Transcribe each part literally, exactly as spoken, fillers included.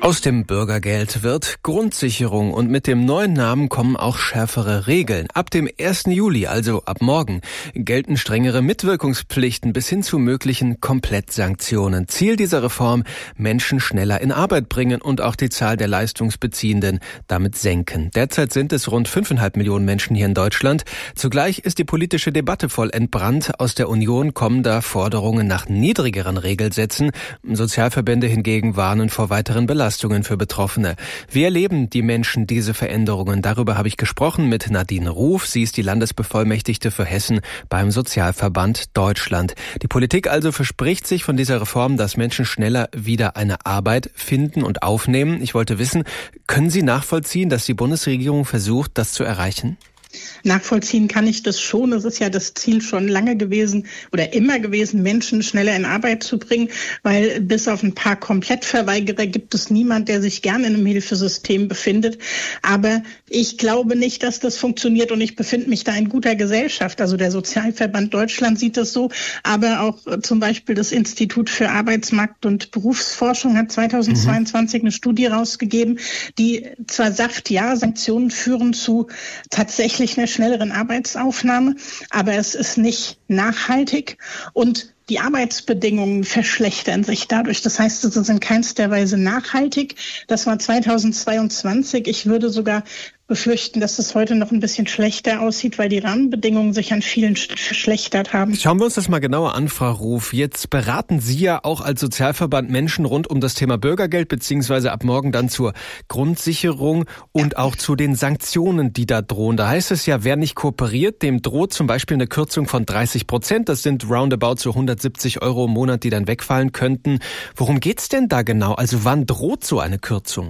Aus dem Bürgergeld wird Grundsicherung und mit dem neuen Namen kommen auch schärfere Regeln. Ab dem ersten Juli, also ab morgen, gelten strengere Mitwirkungspflichten bis hin zu möglichen Komplettsanktionen. Ziel dieser Reform: Menschen schneller in Arbeit bringen und auch die Zahl der Leistungsbeziehenden damit senken. Derzeit sind es rund fünfeinhalb Millionen Menschen hier in Deutschland. Zugleich ist die politische Debatte voll entbrannt. Aus der Union kommen da Forderungen nach niedrigeren Regelsätzen. Sozialverbände hingegen warnen vor weiteren Belastungen für Betroffene. Wie erleben die Menschen diese Veränderungen? Darüber habe ich gesprochen mit Nadine Ruf. Sie ist die Landesbevollmächtigte für Hessen beim Sozialverband Deutschland. Die Politik also verspricht sich von dieser Reform, dass Menschen schneller wieder eine Arbeit finden und aufnehmen. Ich wollte wissen, können Sie nachvollziehen, dass die Bundesregierung versucht, das zu erreichen? Nachvollziehen kann ich das schon. Es ist ja das Ziel schon lange gewesen oder immer gewesen, Menschen schneller in Arbeit zu bringen, weil bis auf ein paar Komplettverweigerer gibt es niemand, der sich gerne in einem Hilfesystem befindet. Aber ich glaube nicht, dass das funktioniert und ich befinde mich da in guter Gesellschaft. Also der Sozialverband Deutschland sieht das so, aber auch zum Beispiel das Institut für Arbeitsmarkt- und Berufsforschung hat zweitausendzweiundzwanzig mhm. eine Studie rausgegeben, die zwar sagt, ja, Sanktionen führen zu tatsächlich einer schnelleren Arbeitsaufnahme, aber es ist nicht nachhaltig und die Arbeitsbedingungen verschlechtern sich dadurch. Das heißt, es ist in keinster Weise nachhaltig. Das war zweitausendzweiundzwanzig. Ich würde sogar befürchten, dass es heute noch ein bisschen schlechter aussieht, weil die Rahmenbedingungen sich an vielen Stellen verschlechtert haben. Schauen wir uns das mal genauer an, Frau Ruf. Jetzt beraten Sie ja auch als Sozialverband Menschen rund um das Thema Bürgergeld, beziehungsweise ab morgen dann zur Grundsicherung und ja. auch zu den Sanktionen, die da drohen. Da heißt es ja, wer nicht kooperiert, dem droht zum Beispiel eine Kürzung von dreißig Prozent. Das sind roundabout so hundertsiebzig Euro im Monat, die dann wegfallen könnten. Worum geht's denn da genau? Also wann droht so eine Kürzung?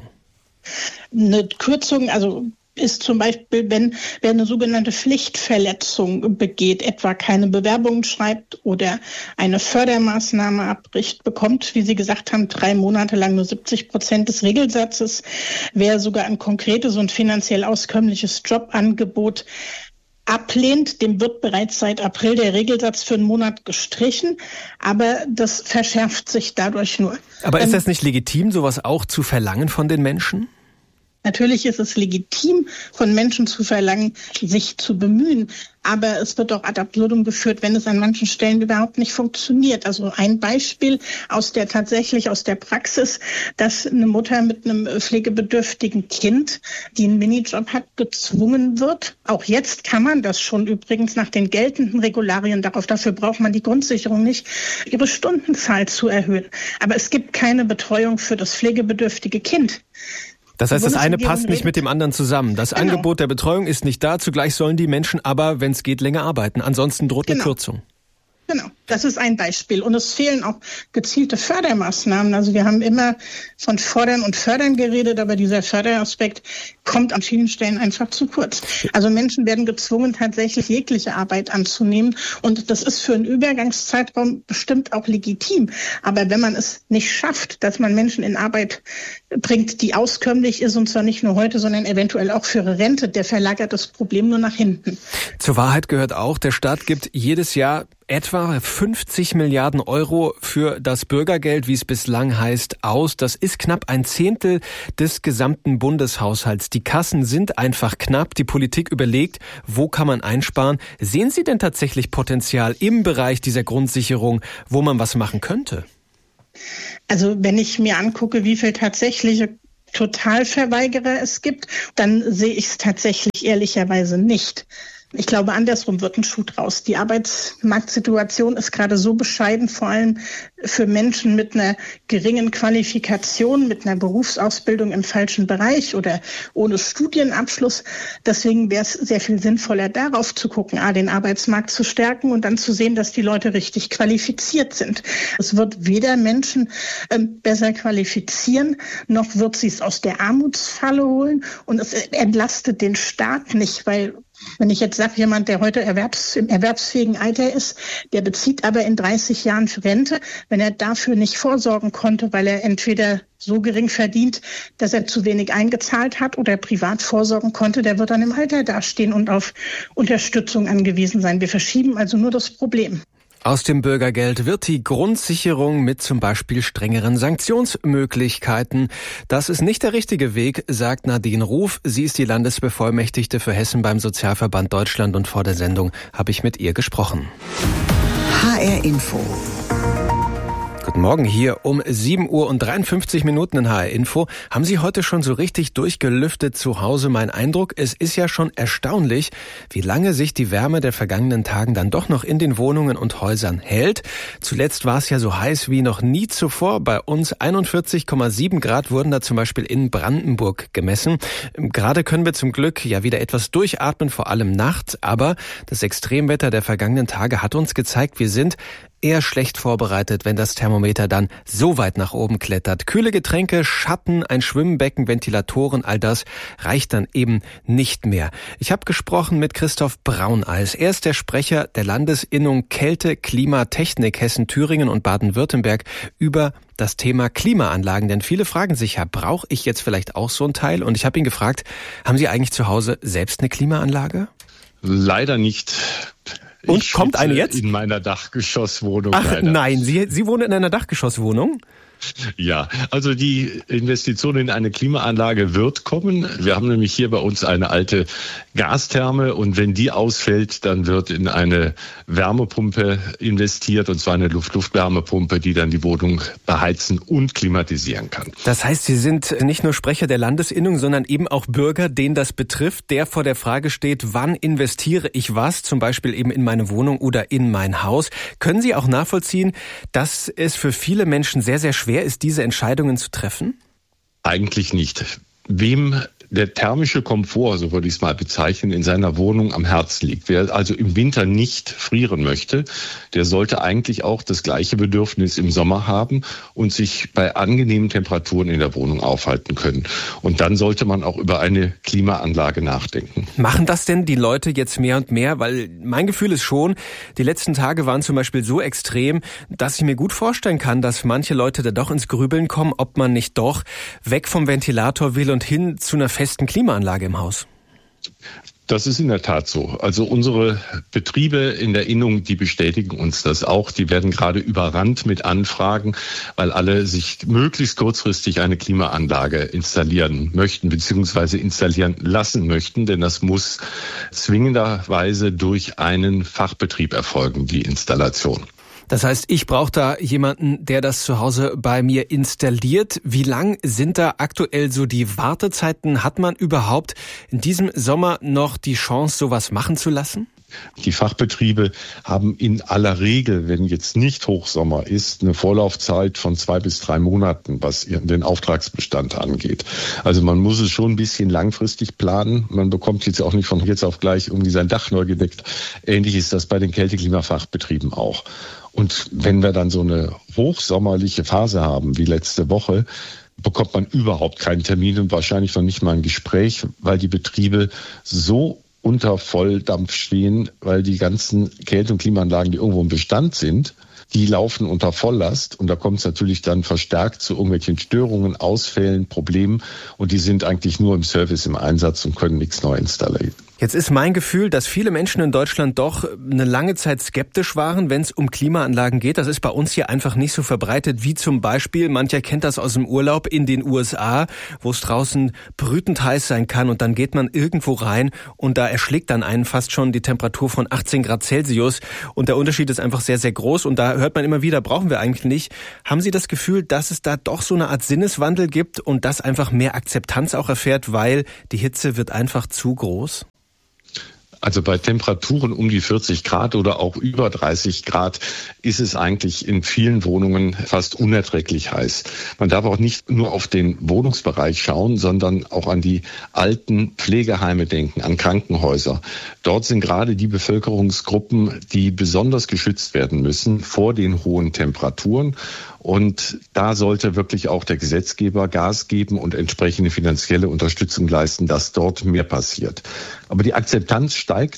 Eine Kürzung, also ist zum Beispiel, wenn wer eine sogenannte Pflichtverletzung begeht, etwa keine Bewerbung schreibt oder eine Fördermaßnahme abbricht, bekommt, wie Sie gesagt haben, drei Monate lang nur siebzig Prozent des Regelsatzes. Wer sogar ein konkretes und finanziell auskömmliches Jobangebot ablehnt, dem wird bereits seit April der Regelsatz für einen Monat gestrichen, aber das verschärft sich dadurch nur. Aber ist das nicht legitim, sowas auch zu verlangen von den Menschen? Natürlich ist es legitim, von Menschen zu verlangen, sich zu bemühen. Aber es wird auch ad absurdum geführt, wenn es an manchen Stellen überhaupt nicht funktioniert. Also ein Beispiel aus der tatsächlich aus der Praxis, dass eine Mutter mit einem pflegebedürftigen Kind, die einen Minijob hat, gezwungen wird. Auch jetzt kann man das schon übrigens nach den geltenden Regularien, darauf dafür braucht man die Grundsicherung nicht, ihre Stundenzahl zu erhöhen. Aber es gibt keine Betreuung für das pflegebedürftige Kind. Das heißt, das eine passt nicht mit dem anderen zusammen. Das genau. Angebot der Betreuung ist nicht da. Zugleich sollen die Menschen aber, wenn es geht, länger arbeiten. Ansonsten droht genau. eine Kürzung. Genau, das ist ein Beispiel. Und es fehlen auch gezielte Fördermaßnahmen. Also wir haben immer von Fordern und Fördern geredet, aber dieser Förderaspekt kommt an vielen Stellen einfach zu kurz. Also Menschen werden gezwungen, tatsächlich jegliche Arbeit anzunehmen. Und das ist für einen Übergangszeitraum bestimmt auch legitim. Aber wenn man es nicht schafft, dass man Menschen in Arbeit bringt, die auskömmlich ist, und zwar nicht nur heute, sondern eventuell auch für ihre Rente, der verlagert das Problem nur nach hinten. Zur Wahrheit gehört auch, der Staat gibt jedes Jahr etwa fünfzig Milliarden Euro für das Bürgergeld, wie es bislang heißt, aus. Das ist knapp ein Zehntel des gesamten Bundeshaushalts. Die Kassen sind einfach knapp. Die Politik überlegt, wo kann man einsparen. Sehen Sie denn tatsächlich Potenzial im Bereich dieser Grundsicherung, wo man was machen könnte? Also wenn ich mir angucke, wie viel tatsächliche Totalverweigerer es gibt, dann sehe ich es tatsächlich ehrlicherweise nicht. Ich glaube, andersrum wird ein Schuh draus. Die Arbeitsmarktsituation ist gerade so bescheiden, vor allem für Menschen mit einer geringen Qualifikation, mit einer Berufsausbildung im falschen Bereich oder ohne Studienabschluss. Deswegen wäre es sehr viel sinnvoller, darauf zu gucken, A, den Arbeitsmarkt zu stärken und dann zu sehen, dass die Leute richtig qualifiziert sind. Es wird weder Menschen ähm, besser qualifizieren, noch wird sie es aus der Armutsfalle holen. Und es entlastet den Staat nicht, weil wenn ich jetzt sage, jemand, der heute erwerbs, im erwerbsfähigen Alter ist, der bezieht aber in dreißig Jahren Rente, wenn er dafür nicht vorsorgen konnte, weil er entweder so gering verdient, dass er zu wenig eingezahlt hat oder privat vorsorgen konnte, der wird dann im Alter dastehen und auf Unterstützung angewiesen sein. Wir verschieben also nur das Problem. Aus dem Bürgergeld wird die Grundsicherung mit zum Beispiel strengeren Sanktionsmöglichkeiten. Das ist nicht der richtige Weg, sagt Nadine Ruf. Sie ist die Landesbevollmächtigte für Hessen beim Sozialverband Deutschland und vor der Sendung habe ich mit ihr gesprochen. H R Info. Guten Morgen, hier um sieben Uhr und dreiundfünfzig Minuten in H R Info. Haben Sie heute schon so richtig durchgelüftet zu Hause? Mein Eindruck, es ist ja schon erstaunlich, wie lange sich die Wärme der vergangenen Tagen dann doch noch in den Wohnungen und Häusern hält. Zuletzt war es ja so heiß wie noch nie zuvor. Bei uns einundvierzig Komma sieben Grad wurden da zum Beispiel in Brandenburg gemessen. Gerade können wir zum Glück ja wieder etwas durchatmen, vor allem nachts. Aber das Extremwetter der vergangenen Tage hat uns gezeigt, wir sind eher schlecht vorbereitet, wenn das Thermometer dann so weit nach oben klettert. Kühle Getränke, Schatten, ein Schwimmbecken, Ventilatoren, all das reicht dann eben nicht mehr. Ich habe gesprochen mit Christoph Brauneis. Er ist der Sprecher der Landesinnung Kälte, Klimatechnik Hessen, Thüringen und Baden-Württemberg über das Thema Klimaanlagen. Denn viele fragen sich ja, brauche ich jetzt vielleicht auch so ein Teil? Und ich habe ihn gefragt, haben Sie eigentlich zu Hause selbst eine Klimaanlage? Leider nicht. Und ich kommt eine jetzt? In meiner Dachgeschosswohnung. Ach leider. Nein, Sie, Sie wohnen in einer Dachgeschosswohnung? Ja, also die Investition in eine Klimaanlage wird kommen. Wir haben nämlich hier bei uns eine alte Gastherme und wenn die ausfällt, dann wird in eine Wärmepumpe investiert und zwar eine Luft-Luft-Wärmepumpe, die dann die Wohnung beheizen und klimatisieren kann. Das heißt, Sie sind nicht nur Sprecher der Landesinnung, sondern eben auch Bürger, den das betrifft, der vor der Frage steht, wann investiere ich was, zum Beispiel eben in meine Wohnung oder in mein Haus. Können Sie auch nachvollziehen, dass es für viele Menschen sehr, sehr schwer ist, diese Entscheidungen zu treffen? Eigentlich nicht. Wem der thermische Komfort, so würde ich es mal bezeichnen, in seiner Wohnung am Herzen liegt. Wer also im Winter nicht frieren möchte, der sollte eigentlich auch das gleiche Bedürfnis im Sommer haben und sich bei angenehmen Temperaturen in der Wohnung aufhalten können. Und dann sollte man auch über eine Klimaanlage nachdenken. Machen das denn die Leute jetzt mehr und mehr? Weil mein Gefühl ist schon, die letzten Tage waren zum Beispiel so extrem, dass ich mir gut vorstellen kann, dass manche Leute da doch ins Grübeln kommen, ob man nicht doch weg vom Ventilator will und hin zu einer festen Klimaanlage im Haus. Das ist in der Tat so. Also unsere Betriebe in der Innung, die bestätigen uns das auch. Die werden gerade überrannt mit Anfragen, weil alle sich möglichst kurzfristig eine Klimaanlage installieren möchten bzw. installieren lassen möchten, denn das muss zwingenderweise durch einen Fachbetrieb erfolgen, die Installation. Das heißt, ich brauche da jemanden, der das zu Hause bei mir installiert. Wie lang sind da aktuell so die Wartezeiten? Hat man überhaupt in diesem Sommer noch die Chance, sowas machen zu lassen? Die Fachbetriebe haben in aller Regel, wenn jetzt nicht Hochsommer ist, eine Vorlaufzeit von zwei bis drei Monaten, was den Auftragsbestand angeht. Also man muss es schon ein bisschen langfristig planen. Man bekommt jetzt auch nicht von jetzt auf gleich irgendwie sein Dach neu gedeckt. Ähnlich ist das bei den Kälteklimafachbetrieben auch. Und wenn wir dann so eine hochsommerliche Phase haben wie letzte Woche, bekommt man überhaupt keinen Termin und wahrscheinlich noch nicht mal ein Gespräch, weil die Betriebe so unter Volldampf stehen, weil die ganzen Kälte- und Klimaanlagen, die irgendwo im Bestand sind, die laufen unter Volllast und da kommt es natürlich dann verstärkt zu irgendwelchen Störungen, Ausfällen, Problemen und die sind eigentlich nur im Service im Einsatz und können nichts neu installieren. Jetzt ist mein Gefühl, dass viele Menschen in Deutschland doch eine lange Zeit skeptisch waren, wenn es um Klimaanlagen geht. Das ist bei uns hier einfach nicht so verbreitet wie zum Beispiel, mancher kennt das aus dem Urlaub in den U S A, wo es draußen brütend heiß sein kann und dann geht man irgendwo rein und da erschlägt dann einen fast schon die Temperatur von achtzehn Grad Celsius und der Unterschied ist einfach sehr, sehr groß und da hört man immer wieder, brauchen wir eigentlich nicht. Haben Sie das Gefühl, dass es da doch so eine Art Sinneswandel gibt und dass einfach mehr Akzeptanz auch erfährt, weil die Hitze wird einfach zu groß? Also bei Temperaturen um die vierzig Grad oder auch über dreißig Grad ist es eigentlich in vielen Wohnungen fast unerträglich heiß. Man darf auch nicht nur auf den Wohnungsbereich schauen, sondern auch an die alten Pflegeheime denken, an Krankenhäuser. Dort sind gerade die Bevölkerungsgruppen, die besonders geschützt werden müssen vor den hohen Temperaturen. Und da sollte wirklich auch der Gesetzgeber Gas geben und entsprechende finanzielle Unterstützung leisten, dass dort mehr passiert. Aber die Akzeptanz steigt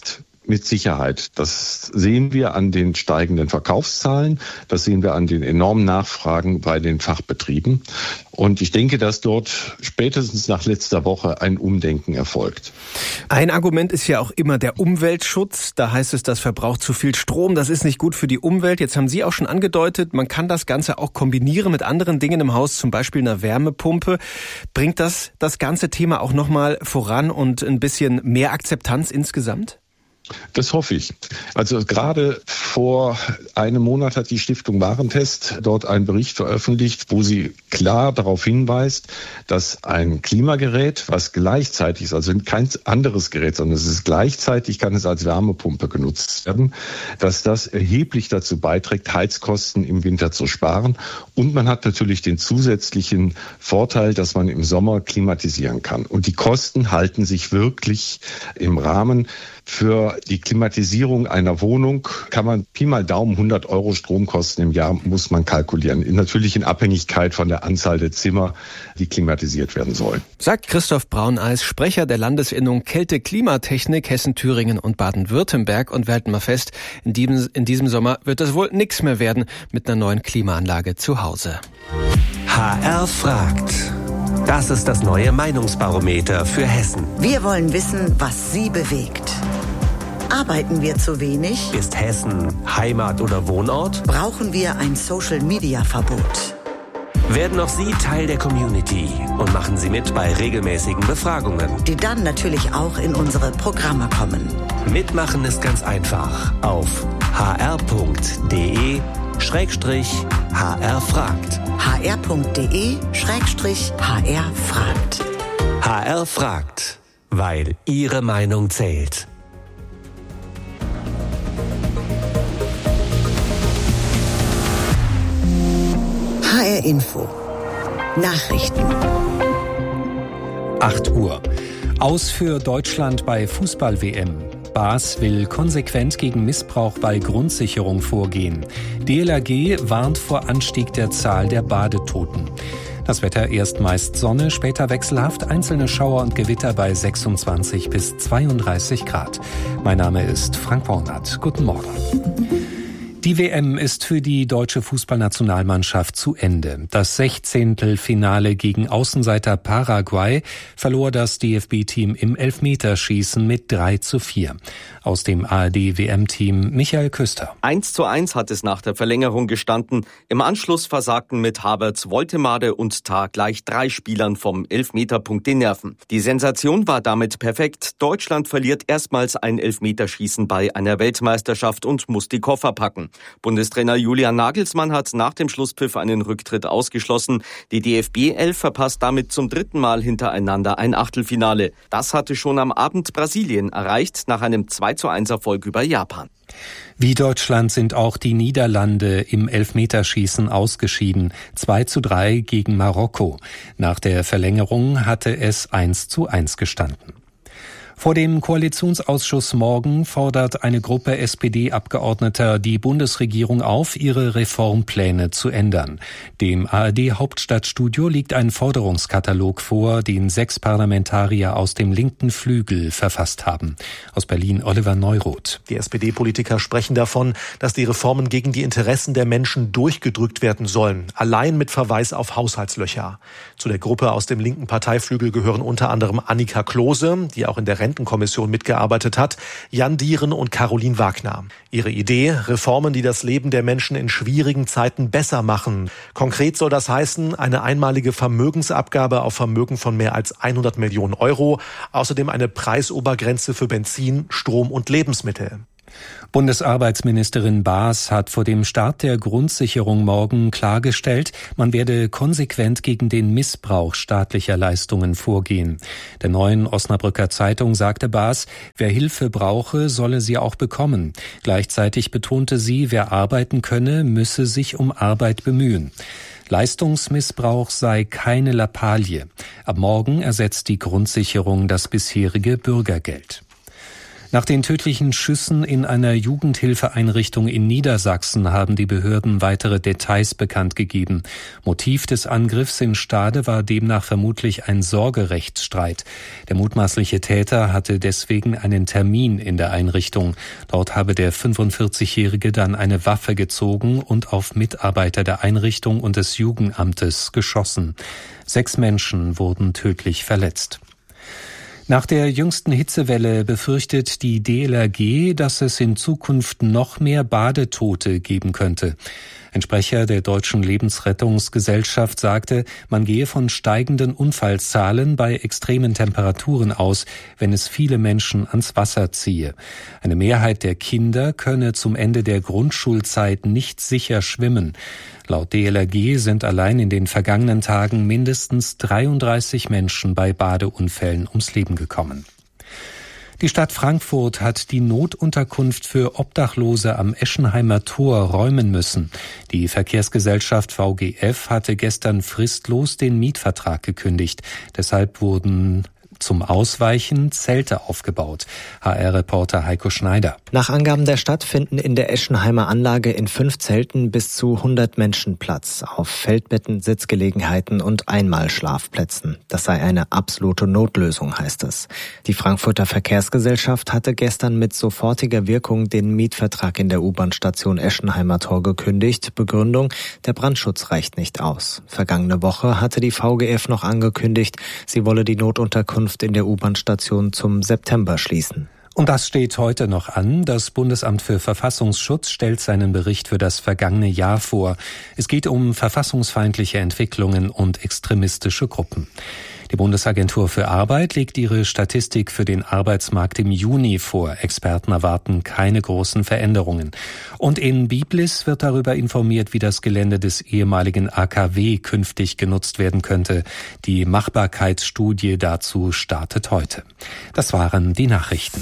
Mit Sicherheit. Das sehen wir an den steigenden Verkaufszahlen. Das sehen wir an den enormen Nachfragen bei den Fachbetrieben. Und ich denke, dass dort spätestens nach letzter Woche ein Umdenken erfolgt. Ein Argument ist ja auch immer der Umweltschutz. Da heißt es, das verbraucht zu viel Strom. Das ist nicht gut für die Umwelt. Jetzt haben Sie auch schon angedeutet, man kann das Ganze auch kombinieren mit anderen Dingen im Haus, zum Beispiel einer Wärmepumpe. Bringt das das ganze Thema auch nochmal voran und ein bisschen mehr Akzeptanz insgesamt? Das hoffe ich. Also gerade vor einem Monat hat die Stiftung Warentest dort einen Bericht veröffentlicht, wo sie klar darauf hinweist, dass ein Klimagerät, was gleichzeitig ist, also kein anderes Gerät, sondern es ist gleichzeitig, kann es als Wärmepumpe genutzt werden, dass das erheblich dazu beiträgt, Heizkosten im Winter zu sparen. Und man hat natürlich den zusätzlichen Vorteil, dass man im Sommer klimatisieren kann. Und die Kosten halten sich wirklich im Rahmen. Für die Klimatisierung einer Wohnung kann man Pi mal Daumen hundert Euro Stromkosten im Jahr muss man kalkulieren. Natürlich in Abhängigkeit von der Anzahl der Zimmer, die klimatisiert werden sollen. Sagt Christoph Brauneis, Sprecher der Landesinnung Kälte-Klimatechnik Hessen, Thüringen und Baden-Württemberg. Und wir halten mal fest, in diesem, in diesem Sommer wird es wohl nichts mehr werden mit einer neuen Klimaanlage zu Hause. H R fragt. Das ist das neue Meinungsbarometer für Hessen. Wir wollen wissen, was Sie bewegt. Arbeiten wir zu wenig? Ist Hessen Heimat oder Wohnort? Brauchen wir ein Social-Media-Verbot? Werden auch Sie Teil der Community und machen Sie mit bei regelmäßigen Befragungen, die dann natürlich auch in unsere Programme kommen. Mitmachen ist ganz einfach. Auf h r punkt d e Schrägstrich H R fragt. h r punkt d e Schrägstrich H R fragt. H R fragt, weil Ihre Meinung zählt. H R Info. Nachrichten. acht Uhr. Aus für Deutschland bei Fußball-W M. Baas will konsequent gegen Missbrauch bei Grundsicherung vorgehen. D L R G warnt vor Anstieg der Zahl der Badetoten. Das Wetter erst meist Sonne, später wechselhaft, einzelne Schauer und Gewitter bei sechsundzwanzig bis zweiunddreißig Grad. Mein Name ist Frank Bornert. Guten Morgen. Die W M ist für die deutsche Fußballnationalmannschaft zu Ende. Das Sechzehntelfinale gegen Außenseiter Paraguay verlor das D F B-Team im Elfmeterschießen mit drei zu vier. Aus dem A R D-W M-Team Michael Küster. eins zu eins hat es nach der Verlängerung gestanden. Im Anschluss versagten mit Havertz, Woltemade und Tah gleich drei Spielern vom Elfmeterpunkt die Nerven. Die Sensation war damit perfekt. Deutschland verliert erstmals ein Elfmeterschießen bei einer Weltmeisterschaft und muss die Koffer packen. Bundestrainer Julian Nagelsmann hat nach dem Schlusspfiff einen Rücktritt ausgeschlossen. Die D F B-Elf verpasst damit zum dritten Mal hintereinander ein Achtelfinale. Das hatte schon am Abend Brasilien erreicht, nach einem zwei zu eins Erfolg über Japan. Wie Deutschland sind auch die Niederlande im Elfmeterschießen ausgeschieden. zwei zu drei gegen Marokko. Nach der Verlängerung hatte es eins zu eins gestanden. Vor dem Koalitionsausschuss morgen fordert eine Gruppe S P D-Abgeordneter die Bundesregierung auf, ihre Reformpläne zu ändern. Dem A R D-Hauptstadtstudio liegt ein Forderungskatalog vor, den sechs Parlamentarier aus dem linken Flügel verfasst haben. Aus Berlin Oliver Neuroth. Die S P D-Politiker sprechen davon, dass die Reformen gegen die Interessen der Menschen durchgedrückt werden sollen, allein mit Verweis auf Haushaltslöcher. Zu der Gruppe aus dem linken Parteiflügel gehören unter anderem Annika Klose, die auch in der Rentenkommission mitgearbeitet hat, Jan Dieren und Caroline Wagner. Ihre Idee, Reformen, die das Leben der Menschen in schwierigen Zeiten besser machen. Konkret soll das heißen, eine einmalige Vermögensabgabe auf Vermögen von mehr als hundert Millionen Euro, außerdem eine Preisobergrenze für Benzin, Strom und Lebensmittel. Bundesarbeitsministerin Baas hat vor dem Start der Grundsicherung morgen klargestellt, man werde konsequent gegen den Missbrauch staatlicher Leistungen vorgehen. Der Neuen Osnabrücker Zeitung sagte Baas, wer Hilfe brauche, solle sie auch bekommen. Gleichzeitig betonte sie, wer arbeiten könne, müsse sich um Arbeit bemühen. Leistungsmissbrauch sei keine Lappalie. Ab morgen ersetzt die Grundsicherung das bisherige Bürgergeld. Nach den tödlichen Schüssen in einer Jugendhilfeeinrichtung in Niedersachsen haben die Behörden weitere Details bekannt gegeben. Motiv des Angriffs in Stade war demnach vermutlich ein Sorgerechtsstreit. Der mutmaßliche Täter hatte deswegen einen Termin in der Einrichtung. Dort habe der fünfundvierzigjährige dann eine Waffe gezogen und auf Mitarbeiter der Einrichtung und des Jugendamtes geschossen. Sechs Menschen wurden tödlich verletzt. Nach der jüngsten Hitzewelle befürchtet die D L R G, dass es in Zukunft noch mehr Badetote geben könnte. Ein Sprecher der Deutschen Lebensrettungsgesellschaft sagte, man gehe von steigenden Unfallzahlen bei extremen Temperaturen aus, wenn es viele Menschen ans Wasser ziehe. Eine Mehrheit der Kinder könne zum Ende der Grundschulzeit nicht sicher schwimmen. Laut D L R G sind allein in den vergangenen Tagen mindestens dreiunddreißig Menschen bei Badeunfällen ums Leben gekommen. Die Stadt Frankfurt hat die Notunterkunft für Obdachlose am Eschenheimer Tor räumen müssen. Die Verkehrsgesellschaft V G F hatte gestern fristlos den Mietvertrag gekündigt. Deshalb wurden zum Ausweichen Zelte aufgebaut. H R-Reporter Heiko Schneider. Nach Angaben der Stadt finden in der Eschenheimer Anlage in fünf Zelten bis zu hundert Menschen Platz, auf Feldbetten, Sitzgelegenheiten und Einmalschlafplätzen. Das sei eine absolute Notlösung, heißt es. Die Frankfurter Verkehrsgesellschaft hatte gestern mit sofortiger Wirkung den Mietvertrag in der U-Bahn-Station Eschenheimer Tor gekündigt. Begründung: der Brandschutz reicht nicht aus. Vergangene Woche hatte die V G F noch angekündigt, sie wolle die Notunterkunft in der U-Bahn-Station zum September schließen. Und das steht heute noch an. Das Bundesamt für Verfassungsschutz stellt seinen Bericht für das vergangene Jahr vor. Es geht um verfassungsfeindliche Entwicklungen und extremistische Gruppen. Die Bundesagentur für Arbeit legt ihre Statistik für den Arbeitsmarkt im Juni vor. Experten erwarten keine großen Veränderungen. Und in Biblis wird darüber informiert, wie das Gelände des ehemaligen A K W künftig genutzt werden könnte. Die Machbarkeitsstudie dazu startet heute. Das waren die Nachrichten.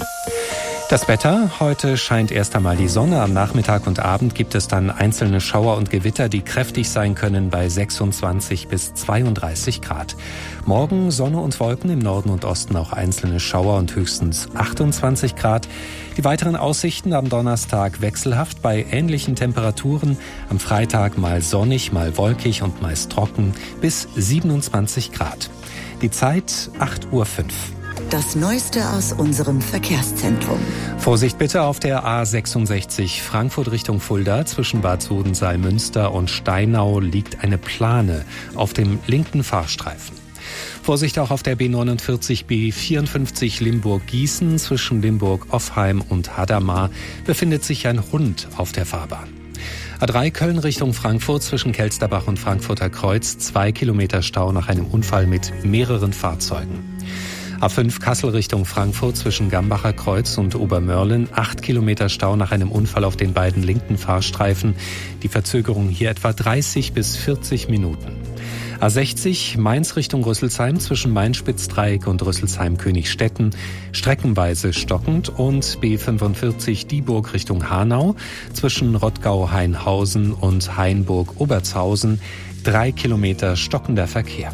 Das Wetter: Heute scheint erst einmal die Sonne. Am Nachmittag und Abend gibt es dann einzelne Schauer und Gewitter, die kräftig sein können, bei sechsundzwanzig bis zweiunddreißig Grad. Morgen Sonne und Wolken, im Norden und Osten auch einzelne Schauer und höchstens achtundzwanzig Grad. Die weiteren Aussichten am Donnerstag wechselhaft bei ähnlichen Temperaturen. Am Freitag mal sonnig, mal wolkig und meist trocken bis siebenundzwanzig Grad. Die Zeit acht Uhr fünf. Das Neueste aus unserem Verkehrszentrum. Vorsicht bitte auf der A sechsundsechzig Frankfurt Richtung Fulda. Zwischen Bad Soden-Salmünster und Steinau liegt eine Plane auf dem linken Fahrstreifen. Vorsicht auch auf der B neunundvierzig B vierundfünfzig Limburg-Gießen. Zwischen Limburg-Offheim und Hadamar befindet sich ein Hund auf der Fahrbahn. A drei Köln Richtung Frankfurt zwischen Kelsterbach und Frankfurter Kreuz. Zwei Kilometer Stau nach einem Unfall mit mehreren Fahrzeugen. A fünf Kassel Richtung Frankfurt zwischen Gambacher Kreuz und Obermörlen. Acht Kilometer Stau nach einem Unfall auf den beiden linken Fahrstreifen. Die Verzögerung hier etwa dreißig bis vierzig Minuten. A sechzig Mainz Richtung Rüsselsheim zwischen Main-Spitzdreieck und Rüsselsheim-Königstetten. Streckenweise stockend. Und B fünfundvierzig Dieburg Richtung Hanau zwischen Rottgau-Hainhausen und Hainburg-Obertshausen. Drei Kilometer stockender Verkehr.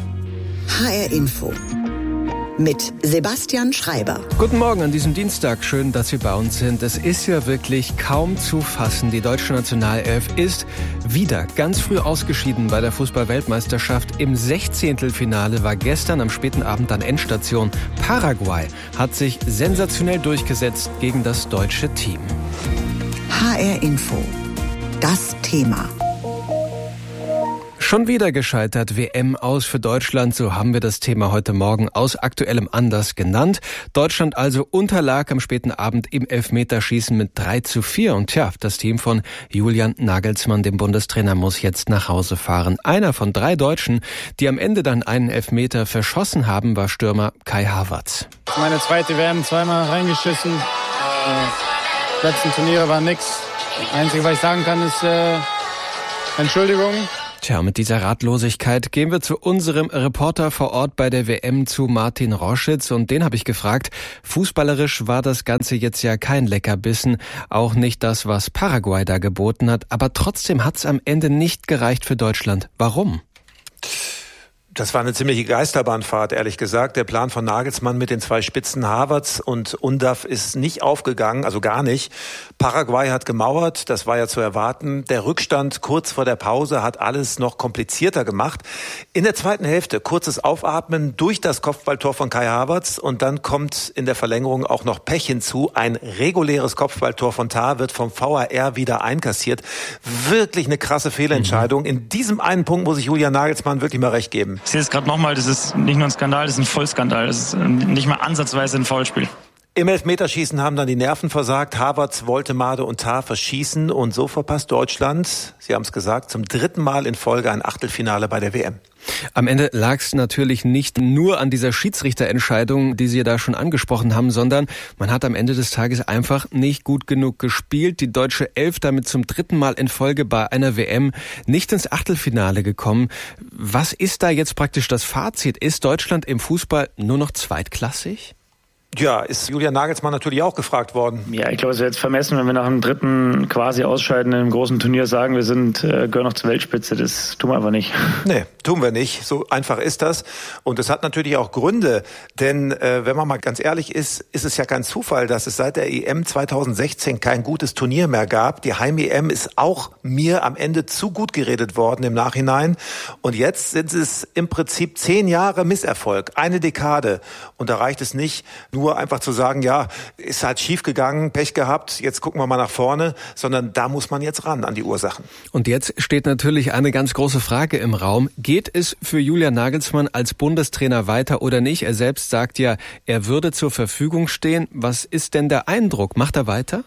H R Info mit Sebastian Schreiber. Guten Morgen an diesem Dienstag. Schön, dass Sie bei uns sind. Es ist ja wirklich kaum zu fassen. Die deutsche Nationalelf ist wieder ganz früh ausgeschieden bei der Fußball-Weltmeisterschaft. Im Sechzehntelfinale war gestern am späten Abend dann Endstation. Paraguay hat sich sensationell durchgesetzt gegen das deutsche Team. H R Info. Das Thema. Schon wieder gescheitert, W M aus für Deutschland, so haben wir das Thema heute Morgen aus aktuellem Anlass genannt. Deutschland also unterlag am späten Abend im Elfmeterschießen mit drei zu vier. Und tja, das Team von Julian Nagelsmann, dem Bundestrainer, muss jetzt nach Hause fahren. Einer von drei Deutschen, die am Ende dann einen Elfmeter verschossen haben, war Stürmer Kai Havertz. Meine zweite W M, zweimal reingeschissen. Die letzten Turniere waren nix. Das Einzige, was ich sagen kann, ist äh, Entschuldigung. Tja, mit dieser Ratlosigkeit gehen wir zu unserem Reporter vor Ort bei der W M, zu Martin Roschitz. Und den habe ich gefragt, fußballerisch war das Ganze jetzt ja kein Leckerbissen, auch nicht das, was Paraguay da geboten hat. Aber trotzdem hat es am Ende nicht gereicht für Deutschland. Warum? Das war eine ziemliche Geisterbahnfahrt, ehrlich gesagt. Der Plan von Nagelsmann mit den zwei Spitzen Havertz und Undav ist nicht aufgegangen, also gar nicht. Paraguay hat gemauert, das war ja zu erwarten. Der Rückstand kurz vor der Pause hat alles noch komplizierter gemacht. In der zweiten Hälfte kurzes Aufatmen durch das Kopfballtor von Kai Havertz und dann kommt in der Verlängerung auch noch Pech hinzu. Ein reguläres Kopfballtor von Tah wird vom V A R wieder einkassiert. Wirklich eine krasse Fehlentscheidung. Mhm. In diesem einen Punkt muss ich Julian Nagelsmann wirklich mal recht geben. Ich sehe es gerade nochmal, das ist nicht nur ein Skandal, das ist ein Vollskandal. Das ist nicht mal ansatzweise ein Foulspiel. Im Elfmeterschießen haben dann die Nerven versagt. Havertz, Woltemade und Tah verschießen und so verpasst Deutschland, Sie haben es gesagt, zum dritten Mal in Folge ein Achtelfinale bei der W M. Am Ende lag es natürlich nicht nur an dieser Schiedsrichterentscheidung, die Sie da schon angesprochen haben, sondern man hat am Ende des Tages einfach nicht gut genug gespielt. Die deutsche Elf damit zum dritten Mal in Folge bei einer W M nicht ins Achtelfinale gekommen. Was ist da jetzt praktisch das Fazit? Ist Deutschland im Fußball nur noch zweitklassig? Ja, ist Julian Nagelsmann natürlich auch gefragt worden. Ja, ich glaube, es wäre jetzt vermessen, wenn wir nach dem dritten quasi Ausscheiden in einem großen Turnier sagen, wir sind äh, gehören noch zur Weltspitze. Das tun wir einfach nicht. Nee, tun wir nicht. So einfach ist das. Und es hat natürlich auch Gründe. Denn äh, wenn man mal ganz ehrlich ist, ist es ja kein Zufall, dass es seit der E M zwanzig sechzehn kein gutes Turnier mehr gab. Die Heim-E M ist auch mir am Ende zu gut geredet worden im Nachhinein. Und jetzt sind es im Prinzip zehn Jahre Misserfolg, eine Dekade. Und da reicht es nicht, nur Nur einfach zu sagen, ja, ist halt schief gegangen, Pech gehabt, jetzt gucken wir mal nach vorne, sondern da muss man jetzt ran an die Ursachen. Und jetzt steht natürlich eine ganz große Frage im Raum. Geht es für Julian Nagelsmann als Bundestrainer weiter oder nicht? Er selbst sagt ja, er würde zur Verfügung stehen. Was ist denn der Eindruck? Macht er weiter?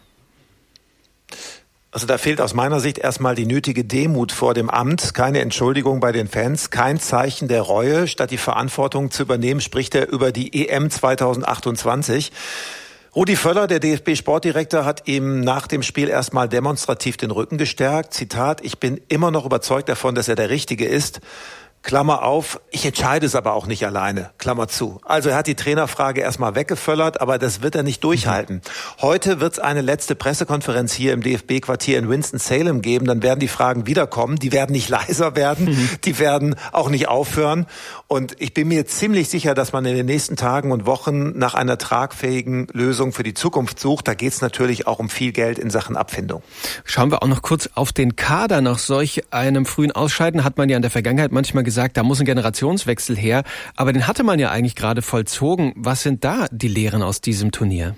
Also da fehlt aus meiner Sicht erstmal die nötige Demut vor dem Amt, keine Entschuldigung bei den Fans, kein Zeichen der Reue. Statt die Verantwortung zu übernehmen, spricht er über die E M zwanzig achtundzwanzig. Rudi Völler, der D F B-Sportdirektor, hat ihm nach dem Spiel erstmal demonstrativ den Rücken gestärkt. Zitat, ich bin immer noch überzeugt davon, dass er der Richtige ist. Klammer auf, ich entscheide es aber auch nicht alleine, Klammer zu. Also er hat die Trainerfrage erstmal weggeföllert, aber das wird er nicht durchhalten. Heute wird es eine letzte Pressekonferenz hier im D F B-Quartier in Winston-Salem geben, dann werden die Fragen wiederkommen, die werden nicht leiser werden, mhm. die werden auch nicht aufhören und ich bin mir ziemlich sicher, dass man in den nächsten Tagen und Wochen nach einer tragfähigen Lösung für die Zukunft sucht. Da geht es natürlich auch um viel Geld in Sachen Abfindung. Schauen wir auch noch kurz auf den Kader. Nach solch einem frühen Ausscheiden hat man ja in der Vergangenheit manchmal gesagt, da muss ein Generationswechsel her, aber den hatte man ja eigentlich gerade vollzogen. Was sind da die Lehren aus diesem Turnier?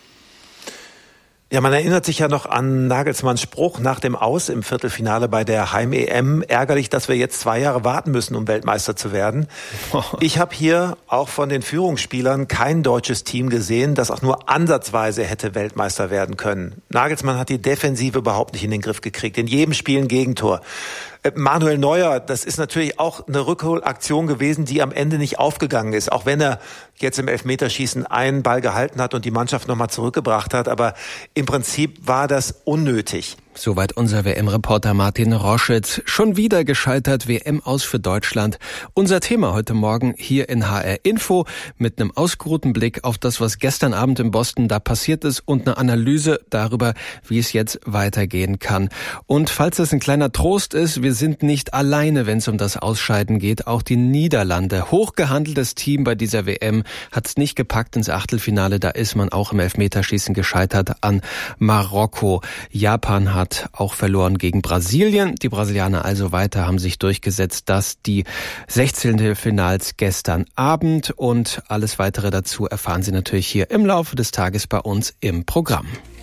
Ja, man erinnert sich ja noch an Nagelsmanns Spruch nach dem Aus im Viertelfinale bei der Heim-E M. Ärgerlich, dass wir jetzt zwei Jahre warten müssen, um Weltmeister zu werden. Ich habe hier auch von den Führungsspielern kein deutsches Team gesehen, das auch nur ansatzweise hätte Weltmeister werden können. Nagelsmann hat die Defensive überhaupt nicht in den Griff gekriegt. In jedem Spiel ein Gegentor. Manuel Neuer, das ist natürlich auch eine Rückholaktion gewesen, die am Ende nicht aufgegangen ist. Auch wenn er jetzt im Elfmeterschießen einen Ball gehalten hat und die Mannschaft nochmal zurückgebracht hat. Aber im Prinzip war das unnötig. Soweit unser W M-Reporter Martin Roschitz. Schon wieder gescheitert, W M aus für Deutschland. Unser Thema heute Morgen hier in H R Info mit einem ausgeruhten Blick auf das, was gestern Abend in Boston da passiert ist und eine Analyse darüber, wie es jetzt weitergehen kann. Und falls es ein kleiner Trost ist, wir sind nicht alleine, wenn es um das Ausscheiden geht. Auch die Niederlande, hochgehandeltes Team bei dieser W M, hat es nicht gepackt ins Achtelfinale. Da ist man auch im Elfmeterschießen gescheitert an Marokko. Japan hat auch verloren gegen Brasilien. Die Brasilianer also weiter haben sich durchgesetzt. Das die Sechzehntelfinals gestern Abend und alles weitere dazu erfahren Sie natürlich hier im Laufe des Tages bei uns im Programm.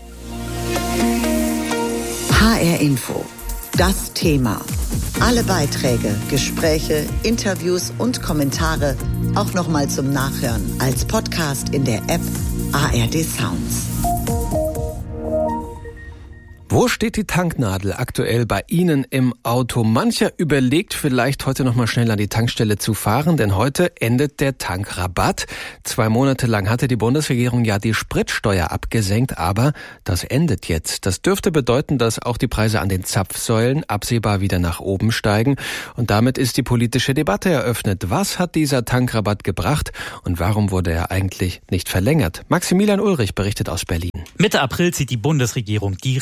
H R Info. Das Thema. Alle Beiträge, Gespräche, Interviews und Kommentare auch nochmal zum Nachhören als Podcast in der App A R D Sounds. Wo steht die Tanknadel aktuell bei Ihnen im Auto? Mancher überlegt vielleicht heute noch mal schnell an die Tankstelle zu fahren, denn heute endet der Tankrabatt. Zwei Monate lang hatte die Bundesregierung ja die Spritsteuer abgesenkt, aber das endet jetzt. Das dürfte bedeuten, dass auch die Preise an den Zapfsäulen absehbar wieder nach oben steigen. Und damit ist die politische Debatte eröffnet. Was hat dieser Tankrabatt gebracht und warum wurde er eigentlich nicht verlängert? Maximilian Ulrich berichtet aus Berlin. Mitte April zieht die Bundesregierung die Reißleine.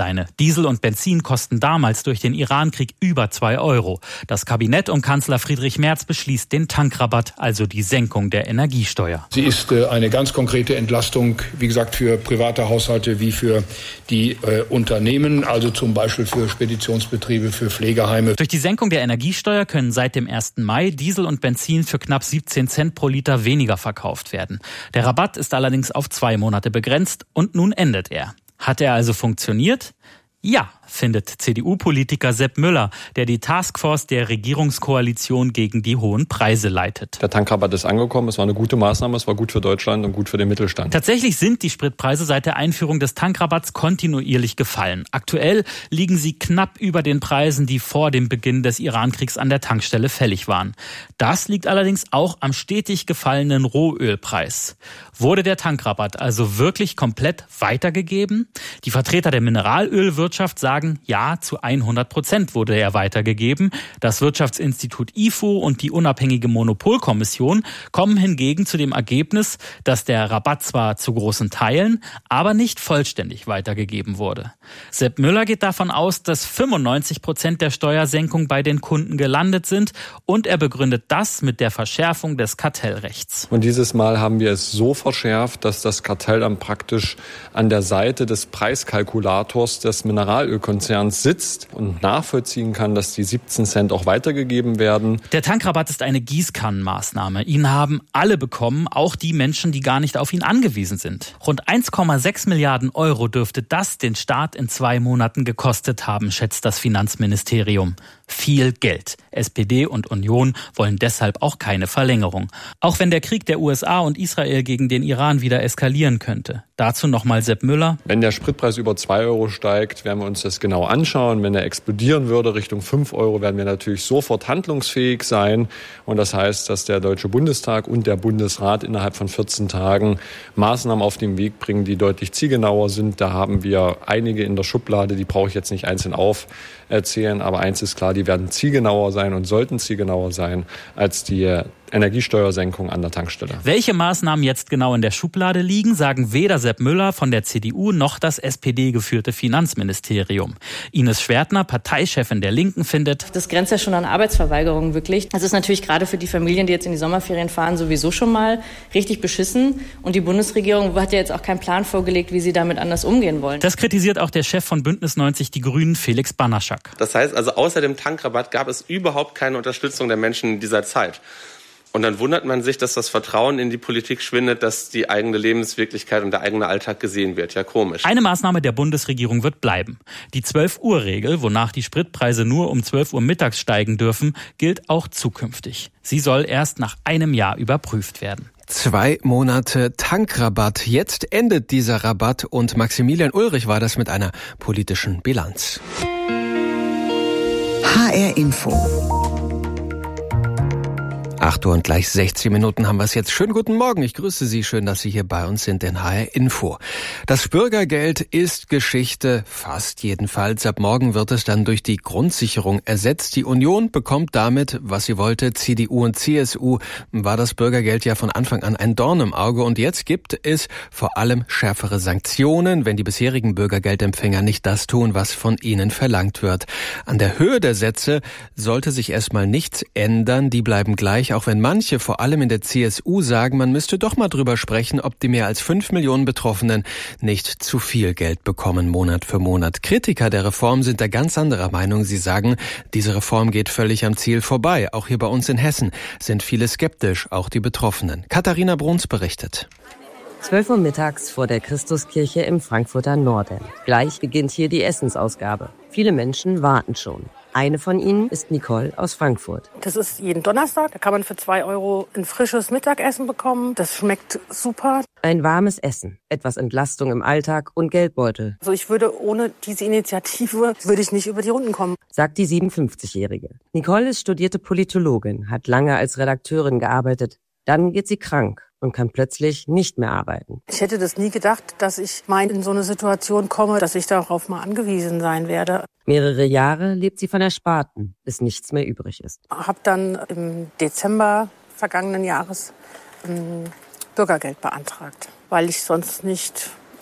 Bausteine. Diesel und Benzin kosten damals durch den Irankrieg über zwei Euro. Das Kabinett um Kanzler Friedrich Merz beschließt den Tankrabatt, also die Senkung der Energiesteuer. Sie ist äh, eine ganz konkrete Entlastung, wie gesagt, für private Haushalte wie für die äh, Unternehmen, also zum Beispiel für Speditionsbetriebe, für Pflegeheime. Durch die Senkung der Energiesteuer können seit dem ersten Mai Diesel und Benzin für knapp siebzehn Cent pro Liter weniger verkauft werden. Der Rabatt ist allerdings auf zwei Monate begrenzt und nun endet er. Hat er also funktioniert? Ja, findet C D U-Politiker Sepp Müller, der die Taskforce der Regierungskoalition gegen die hohen Preise leitet. Der Tankrabatt ist angekommen, es war eine gute Maßnahme, es war gut für Deutschland und gut für den Mittelstand. Tatsächlich sind die Spritpreise seit der Einführung des Tankrabatts kontinuierlich gefallen. Aktuell liegen sie knapp über den Preisen, die vor dem Beginn des Irankriegs an der Tankstelle fällig waren. Das liegt allerdings auch am stetig gefallenen Rohölpreis. Wurde der Tankrabatt also wirklich komplett weitergegeben? Die Vertreter der Mineralölwirtschaft sagen, ja, zu hundert Prozent wurde er weitergegeben. Das Wirtschaftsinstitut I F O und die unabhängige Monopolkommission kommen hingegen zu dem Ergebnis, dass der Rabatt zwar zu großen Teilen, aber nicht vollständig weitergegeben wurde. Sepp Müller geht davon aus, dass fünfundneunzig Prozent der Steuersenkung bei den Kunden gelandet sind und er begründet das mit der Verschärfung des Kartellrechts. Und dieses Mal haben wir es so verschärft, dass das Kartell dann praktisch an der Seite des Preiskalkulators des Mineralölkonzerns sitzt und nachvollziehen kann, dass die siebzehn Cent auch weitergegeben werden. Der Tankrabatt ist eine Gießkannenmaßnahme. Ihn haben alle bekommen, auch die Menschen, die gar nicht auf ihn angewiesen sind. Rund eins Komma sechs Milliarden Euro dürfte das den Staat in zwei Monaten gekostet haben, schätzt das Finanzministerium. Viel Geld. S P D und Union wollen deshalb auch keine Verlängerung. Auch wenn der Krieg der U S A und Israel gegen den Iran wieder eskalieren könnte. Dazu nochmal Sepp Müller. Wenn der Spritpreis über zwei Euro steigt, werden wir uns das genau anschauen. Wenn er explodieren würde Richtung fünf Euro, werden wir natürlich sofort handlungsfähig sein. Und das heißt, dass der Deutsche Bundestag und der Bundesrat innerhalb von vierzehn Tagen Maßnahmen auf den Weg bringen, die deutlich zielgenauer sind. Da haben wir einige in der Schublade, die brauche ich jetzt nicht einzeln aufzählen. Aber eins ist klar, die werden zielgenauer sein und sollten zielgenauer sein als die Energiesteuersenkung an der Tankstelle. Welche Maßnahmen jetzt genau in der Schublade liegen, sagen weder Sepp Müller von der C D U noch das S P D-geführte Finanzministerium. Ines Schwertner, Parteichefin der Linken, findet: Das grenzt ja schon an Arbeitsverweigerung wirklich. Das ist natürlich gerade für die Familien, die jetzt in die Sommerferien fahren, sowieso schon mal richtig beschissen. Und die Bundesregierung hat ja jetzt auch keinen Plan vorgelegt, wie sie damit anders umgehen wollen. Das kritisiert auch der Chef von Bündnis neunzig Die Grünen, Felix Banaschak. Das heißt also, außer dem Tankrabatt gab es überhaupt keine Unterstützung der Menschen in dieser Zeit. Und dann wundert man sich, dass das Vertrauen in die Politik schwindet, dass die eigene Lebenswirklichkeit und der eigene Alltag gesehen wird. Ja, komisch. Eine Maßnahme der Bundesregierung wird bleiben. Die zwölf-Uhr-Regel, wonach die Spritpreise nur um zwölf Uhr mittags steigen dürfen, gilt auch zukünftig. Sie soll erst nach einem Jahr überprüft werden. Zwei Monate Tankrabatt. Jetzt endet dieser Rabatt und Maximilian Ulrich war das mit einer politischen Bilanz. H R Info. acht Uhr und gleich sechzehn Minuten haben wir es jetzt. Schönen guten Morgen. Ich grüße Sie. Schön, dass Sie hier bei uns sind in H R Info. Das Bürgergeld ist Geschichte, fast jedenfalls. Ab morgen wird es dann durch die Grundsicherung ersetzt. Die Union bekommt damit, was sie wollte. C D U und C S U war das Bürgergeld ja von Anfang an ein Dorn im Auge. Und jetzt gibt es vor allem schärfere Sanktionen, wenn die bisherigen Bürgergeldempfänger nicht das tun, was von ihnen verlangt wird. An der Höhe der Sätze sollte sich erstmal nichts ändern. Die bleiben gleich. Auch wenn manche, vor allem in der C S U, sagen, man müsste doch mal drüber sprechen, ob die mehr als fünf Millionen Betroffenen nicht zu viel Geld bekommen, Monat für Monat. Kritiker der Reform sind da ganz anderer Meinung. Sie sagen, diese Reform geht völlig am Ziel vorbei. Auch hier bei uns in Hessen sind viele skeptisch, auch die Betroffenen. Katharina Bruns berichtet. zwölf Uhr mittags vor der Christuskirche im Frankfurter Norden. Gleich beginnt hier die Essensausgabe. Viele Menschen warten schon. Eine von ihnen ist Nicole aus Frankfurt. Das ist jeden Donnerstag. Da kann man für zwei Euro ein frisches Mittagessen bekommen. Das schmeckt super. Ein warmes Essen, etwas Entlastung im Alltag und Geldbeutel. Also ich würde ohne diese Initiative, würde ich nicht über die Runden kommen. Sagt die siebenundfünfzigjährige. Nicole ist studierte Politologin, hat lange als Redakteurin gearbeitet. Dann geht sie krank und kann plötzlich nicht mehr arbeiten. Ich hätte das nie gedacht, dass ich mal in so eine Situation komme, dass ich darauf mal angewiesen sein werde. Mehrere Jahre lebt sie von Ersparten, bis nichts mehr übrig ist. Ich habe dann im Dezember vergangenen Jahres ein Bürgergeld beantragt, weil ich sonst nicht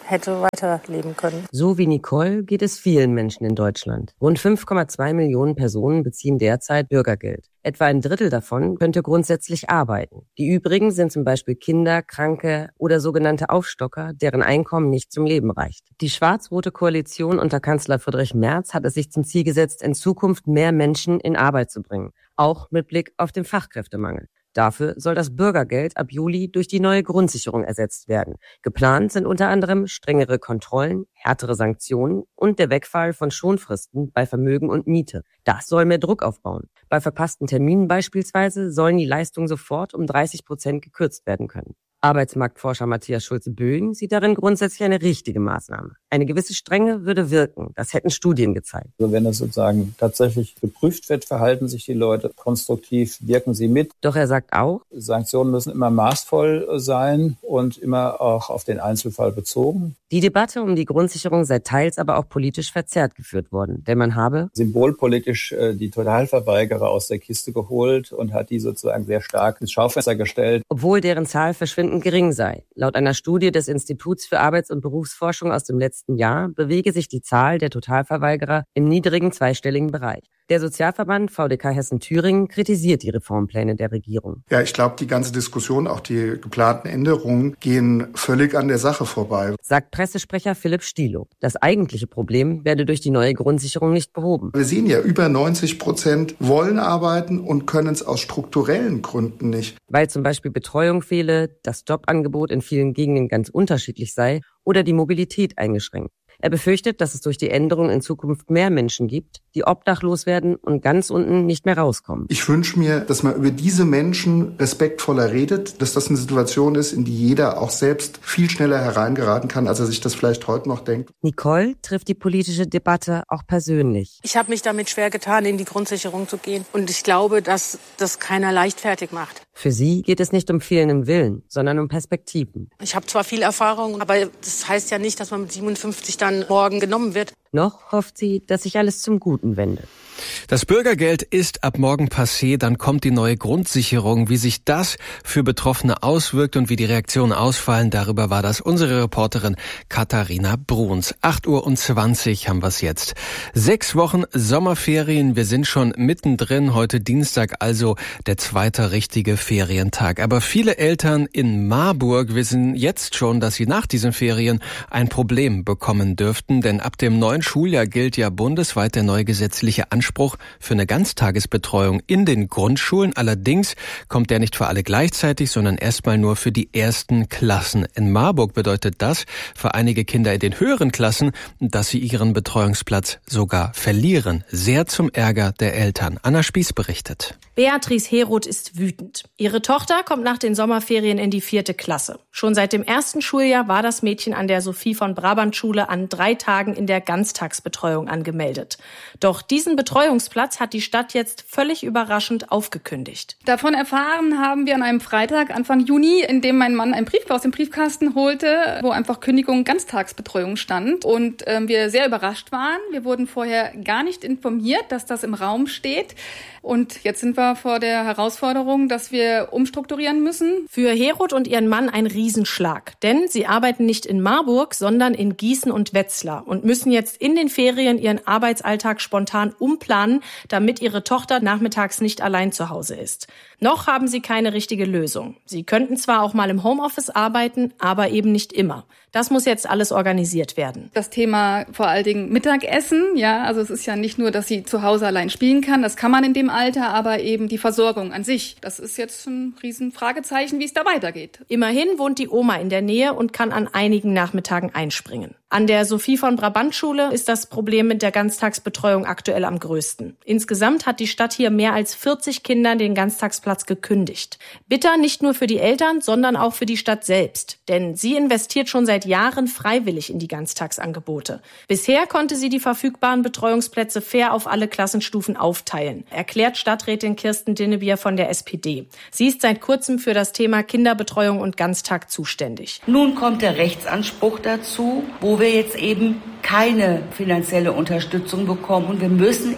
hätte weiterleben können. So wie Nicole geht es vielen Menschen in Deutschland. Rund fünf Komma zwei Millionen Personen beziehen derzeit Bürgergeld. Etwa ein Drittel davon könnte grundsätzlich arbeiten. Die übrigen sind zum Beispiel Kinder, Kranke oder sogenannte Aufstocker, deren Einkommen nicht zum Leben reicht. Die schwarz-rote Koalition unter Kanzler Friedrich Merz hat es sich zum Ziel gesetzt, in Zukunft mehr Menschen in Arbeit zu bringen. Auch mit Blick auf den Fachkräftemangel. Dafür soll das Bürgergeld ab Juli durch die neue Grundsicherung ersetzt werden. Geplant sind unter anderem strengere Kontrollen, härtere Sanktionen und der Wegfall von Schonfristen bei Vermögen und Miete. Das soll mehr Druck aufbauen. Bei verpassten Terminen beispielsweise sollen die Leistungen sofort um dreißig Prozent gekürzt werden können. Arbeitsmarktforscher Matthias Schulze-Böhlen sieht darin grundsätzlich eine richtige Maßnahme. Eine gewisse Strenge würde wirken. Das hätten Studien gezeigt. Also wenn das sozusagen tatsächlich geprüft wird, verhalten sich die Leute konstruktiv, wirken sie mit. Doch er sagt auch, Sanktionen müssen immer maßvoll sein und immer auch auf den Einzelfall bezogen. Die Debatte um die Grundsicherung sei teils aber auch politisch verzerrt geführt worden. Denn man habe symbolpolitisch äh, die Totalverweigerer aus der Kiste geholt und hat die sozusagen sehr stark ins Schaufenster gestellt. Obwohl deren Zahl verschwindend gering sei. Laut einer Studie des Instituts für Arbeits- und Berufsforschung aus dem letzten Jahr bewege sich die Zahl der Totalverweigerer im niedrigen zweistelligen Bereich. Der Sozialverband V D K Hessen-Thüringen kritisiert die Reformpläne der Regierung. Ja, ich glaube, die ganze Diskussion, auch die geplanten Änderungen, gehen völlig an der Sache vorbei. Sagt Pressesprecher Philipp Stielow. Das eigentliche Problem werde durch die neue Grundsicherung nicht behoben. Wir sehen ja, über neunzig Prozent wollen arbeiten und können es aus strukturellen Gründen nicht. Weil zum Beispiel Betreuung fehle, das Jobangebot in vielen Gegenden ganz unterschiedlich sei oder die Mobilität eingeschränkt. Er befürchtet, dass es durch die Änderung in Zukunft mehr Menschen gibt, die obdachlos werden und ganz unten nicht mehr rauskommen. Ich wünsche mir, dass man über diese Menschen respektvoller redet, dass das eine Situation ist, in die jeder auch selbst viel schneller hereingeraten kann, als er sich das vielleicht heute noch denkt. Nicole trifft die politische Debatte auch persönlich. Ich habe mich damit schwer getan, in die Grundsicherung zu gehen. Und ich glaube, dass das keiner leichtfertig macht. Für sie geht es nicht um fehlenden Willen, sondern um Perspektiven. Ich habe zwar viel Erfahrung, aber das heißt ja nicht, dass man mit siebenundfünfzig dann morgen genommen wird. Noch hofft sie, dass sich alles zum Guten wendet. Das Bürgergeld ist ab morgen passé, dann kommt die neue Grundsicherung. Wie sich das für Betroffene auswirkt und wie die Reaktionen ausfallen, darüber war das unsere Reporterin Katharina Bruns. acht Uhr zwanzig haben wir es jetzt. Sechs Wochen Sommerferien, wir sind schon mittendrin. Heute Dienstag, also der zweite richtige Ferientag. Aber viele Eltern in Marburg wissen jetzt schon, dass sie nach diesen Ferien ein Problem bekommen dürften. Denn ab dem neuen Schuljahr gilt ja bundesweit der neue gesetzliche Anspruch für eine Ganztagesbetreuung in den Grundschulen. Allerdings kommt der nicht für alle gleichzeitig, sondern erstmal nur für die ersten Klassen. In Marburg bedeutet das für einige Kinder in den höheren Klassen, dass sie ihren Betreuungsplatz sogar verlieren. Sehr zum Ärger der Eltern. Anna Spieß berichtet. Beatrice Heroth ist wütend. Ihre Tochter kommt nach den Sommerferien in die vierte Klasse. Schon seit dem ersten Schuljahr war das Mädchen an der Sophie von Brabant Schule an drei Tagen in der Ganztagsbetreuung angemeldet. Doch diesen Betreuungsplatz hat die Stadt jetzt völlig überraschend aufgekündigt. Davon erfahren haben wir an einem Freitag Anfang Juni, in dem mein Mann einen Brief aus dem Briefkasten holte, wo einfach Kündigung Ganztagsbetreuung stand und ähm, wir sehr überrascht waren. Wir wurden vorher gar nicht informiert, dass das im Raum steht. Und jetzt sind wir vor der Herausforderung, dass wir umstrukturieren müssen. Für Heroth und ihren Mann ein Riesenschlag. Denn sie arbeiten nicht in Marburg, sondern in Gießen und Wetzlar und müssen jetzt in den Ferien ihren Arbeitsalltag spontan umplanen, damit ihre Tochter nachmittags nicht allein zu Hause ist. Noch haben sie keine richtige Lösung. Sie könnten zwar auch mal im Homeoffice arbeiten, aber eben nicht immer. Das muss jetzt alles organisiert werden. Das Thema vor allen Dingen Mittagessen, ja, also es ist ja nicht nur, dass sie zu Hause allein spielen kann, das kann man in dem Alter, aber eben die Versorgung an sich. Das ist jetzt ein riesen Fragezeichen, wie es da weitergeht. Immerhin wohnt die Oma in der Nähe und kann an einigen Nachmittagen einspringen. An der Sophie von Brabant Schule ist das Problem mit der Ganztagsbetreuung aktuell am größten. Insgesamt hat die Stadt hier mehr als vierzig Kindern den Ganztagsplatz gekündigt. Bitter nicht nur für die Eltern, sondern auch für die Stadt selbst. Denn sie investiert schon seit Jahren freiwillig in die Ganztagsangebote. Bisher konnte sie die verfügbaren Betreuungsplätze fair auf alle Klassenstufen aufteilen, erklärt Stadträtin Kirsten Dinnebier von der S P D. Sie ist seit kurzem für das Thema Kinderbetreuung und Ganztag zuständig. Nun kommt der Rechtsanspruch dazu, wo wir jetzt eben keine finanzielle Unterstützung bekommen. Und wir müssen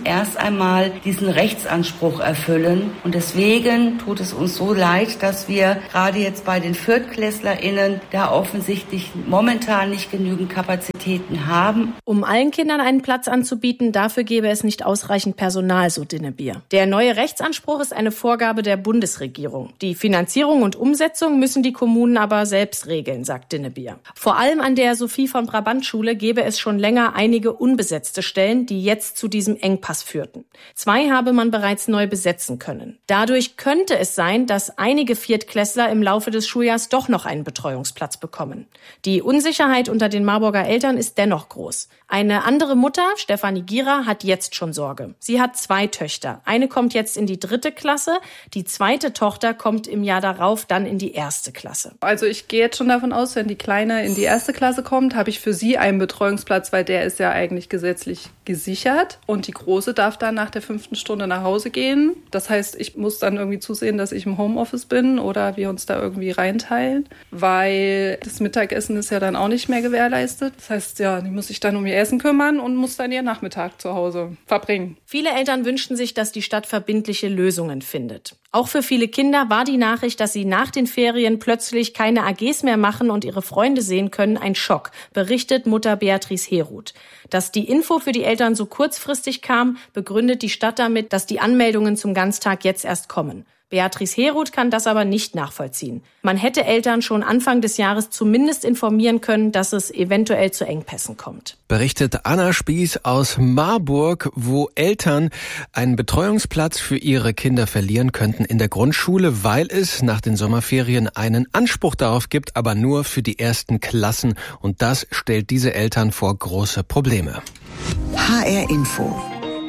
erst einmal diesen Rechtsanspruch erfüllen. Und deswegen tut es uns so leid, dass wir gerade jetzt bei den ViertklässlerInnen da offensichtlich momentan nicht genügend Kapazitäten haben. Um allen Kindern einen Platz anzubieten, dafür gäbe es nicht ausreichend Personal, so Dinnebier. Der neue Rechtsanspruch ist eine Vorgabe der Bundesregierung. Die Finanzierung und Umsetzung müssen die Kommunen aber selbst regeln, sagt Dinnebier. Vor allem an der Sophie von Brabant Schule gäbe es schon länger einige unbesetzte Stellen, die jetzt zu diesem Engpass führten. Zwei habe man bereits neu besetzen können. Dadurch könnte es sein, dass einige Viertklässler im Laufe des Schuljahrs doch noch einen Betreuungsplatz bekommen. Die Unsicherheit unter den Marburger Eltern ist dennoch groß. Eine andere Mutter, Stefanie Gierer, hat jetzt schon Sorge. Sie hat zwei Töchter. Eine kommt jetzt in die dritte Klasse, die zweite Tochter kommt im Jahr darauf dann in die erste Klasse. Also ich gehe jetzt schon davon aus, wenn die Kleine in die erste Klasse kommt, habe ich für sie einen Betreuungsplatz, weil der ist ja eigentlich gesetzlich gesichert. Und die Große darf dann nach der fünften Stunde nach Hause gehen. Das heißt, ich muss dann irgendwie zusehen, dass ich im Homeoffice bin oder wir uns da irgendwie reinteilen, weil das Mittagessen ist ja dann auch nicht mehr gewährleistet. Das heißt, ja, die muss sich dann um ihr Essen kümmern und muss dann ihren Nachmittag zu Hause verbringen. Viele Eltern wünschten sich, dass die Stadt verbindliche Lösungen findet. Auch für viele Kinder war die Nachricht, dass sie nach den Ferien plötzlich keine A Gs mehr machen und ihre Freunde sehen können, ein Schock, berichtet Mutter Beatrice Heroth. Dass die Info für die Eltern so kurzfristig kam, begründet die Stadt damit, dass die Anmeldungen zum Ganztag jetzt erst kommen. Beatrice Heroth kann das aber nicht nachvollziehen. Man hätte Eltern schon Anfang des Jahres zumindest informieren können, dass es eventuell zu Engpässen kommt. Berichtet Anna Spieß aus Marburg, wo Eltern einen Betreuungsplatz für ihre Kinder verlieren könnten in der Grundschule, weil es nach den Sommerferien einen Anspruch darauf gibt, aber nur für die ersten Klassen. Und das stellt diese Eltern vor große Probleme. H R Info.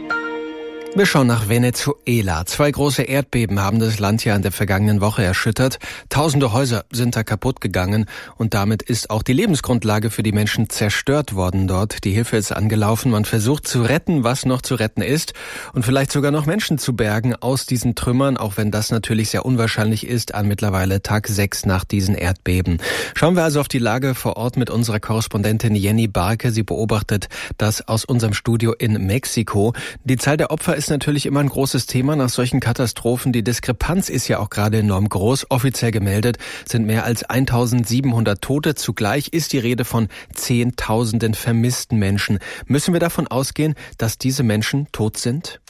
Wir schauen nach Venezuela. Zwei große Erdbeben haben das Land ja in der vergangenen Woche erschüttert. Tausende Häuser sind da kaputt gegangen und damit ist auch die Lebensgrundlage für die Menschen zerstört worden dort. Die Hilfe ist angelaufen. Man versucht zu retten, was noch zu retten ist und vielleicht sogar noch Menschen zu bergen aus diesen Trümmern, auch wenn das natürlich sehr unwahrscheinlich ist an mittlerweile Tag sechs nach diesen Erdbeben. Schauen wir also auf die Lage vor Ort mit unserer Korrespondentin Jenny Barke. Sie beobachtet das aus unserem Studio in Mexiko. Die Zahl der Opfer ist natürlich immer ein großes Thema nach solchen Katastrophen. Die Diskrepanz ist ja auch gerade enorm groß. Offiziell gemeldet sind mehr als eintausendsiebenhundert Tote. Zugleich ist die Rede von Zehntausenden vermissten Menschen. Müssen wir davon ausgehen, dass diese Menschen tot sind?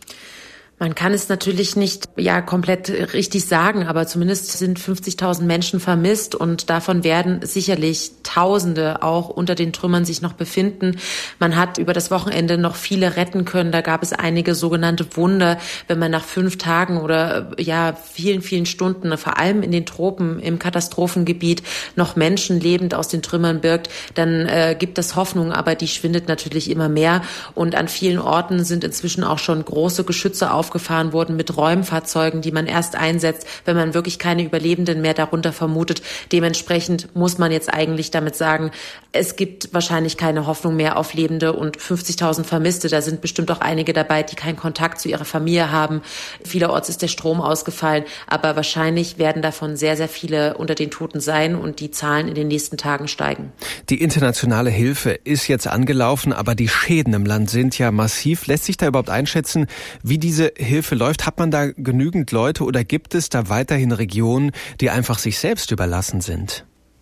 Man kann es natürlich nicht ja komplett richtig sagen, aber zumindest sind fünfzigtausend Menschen vermisst und davon werden sicherlich Tausende auch unter den Trümmern sich noch befinden. Man hat über das Wochenende noch viele retten können. Da gab es einige sogenannte Wunder, wenn man nach fünf Tagen oder ja vielen, vielen Stunden, vor allem in den Tropen, im Katastrophengebiet, noch Menschen lebend aus den Trümmern birgt, dann äh, gibt es Hoffnung, aber die schwindet natürlich immer mehr. Und an vielen Orten sind inzwischen auch schon große Geschütze auf aufgefahren wurden mit Räumfahrzeugen, die man erst einsetzt, wenn man wirklich keine Überlebenden mehr darunter vermutet. Dementsprechend muss man jetzt eigentlich damit sagen, es gibt wahrscheinlich keine Hoffnung mehr auf Lebende und fünfzigtausend Vermisste. Da sind bestimmt auch einige dabei, die keinen Kontakt zu ihrer Familie haben. Vielerorts ist der Strom ausgefallen, aber wahrscheinlich werden davon sehr, sehr viele unter den Toten sein und die Zahlen in den nächsten Tagen steigen. Die internationale Hilfe ist jetzt angelaufen, aber die Schäden im Land sind ja massiv. Lässt sich da überhaupt einschätzen, wie diese Hilfe läuft? Hat man da genügend Leute oder gibt es da weiterhin Regionen, die einfach sich selbst überlassen sind?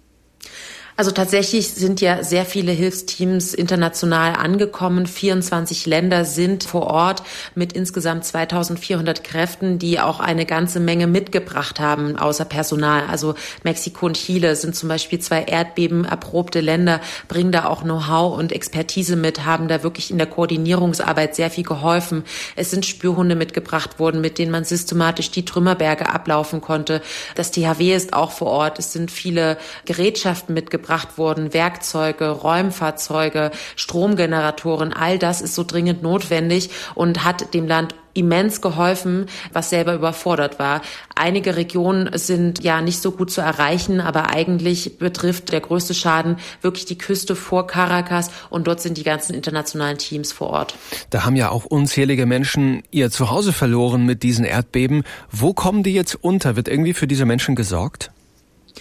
Also tatsächlich sind ja sehr viele Hilfsteams international angekommen. vierundzwanzig Länder sind vor Ort mit insgesamt zweitausendvierhundert Kräften, die auch eine ganze Menge mitgebracht haben, außer Personal. Also Mexiko und Chile sind zum Beispiel zwei erdbebenerprobte Länder, bringen da auch Know-how und Expertise mit, haben da wirklich in der Koordinierungsarbeit sehr viel geholfen. Es sind Spürhunde mitgebracht worden, mit denen man systematisch die Trümmerberge ablaufen konnte. Das T H W ist auch vor Ort. Es sind viele Gerätschaften mitgebracht wurden, Werkzeuge, Räumfahrzeuge, Stromgeneratoren, all das ist so dringend notwendig und hat dem Land immens geholfen, was selber überfordert war. Einige Regionen sind ja nicht so gut zu erreichen, aber eigentlich betrifft der größte Schaden wirklich die Küste vor Caracas und dort sind die ganzen internationalen Teams vor Ort. Da haben ja auch unzählige Menschen ihr Zuhause verloren mit diesen Erdbeben. Wo kommen die jetzt unter? Wird irgendwie für diese Menschen gesorgt?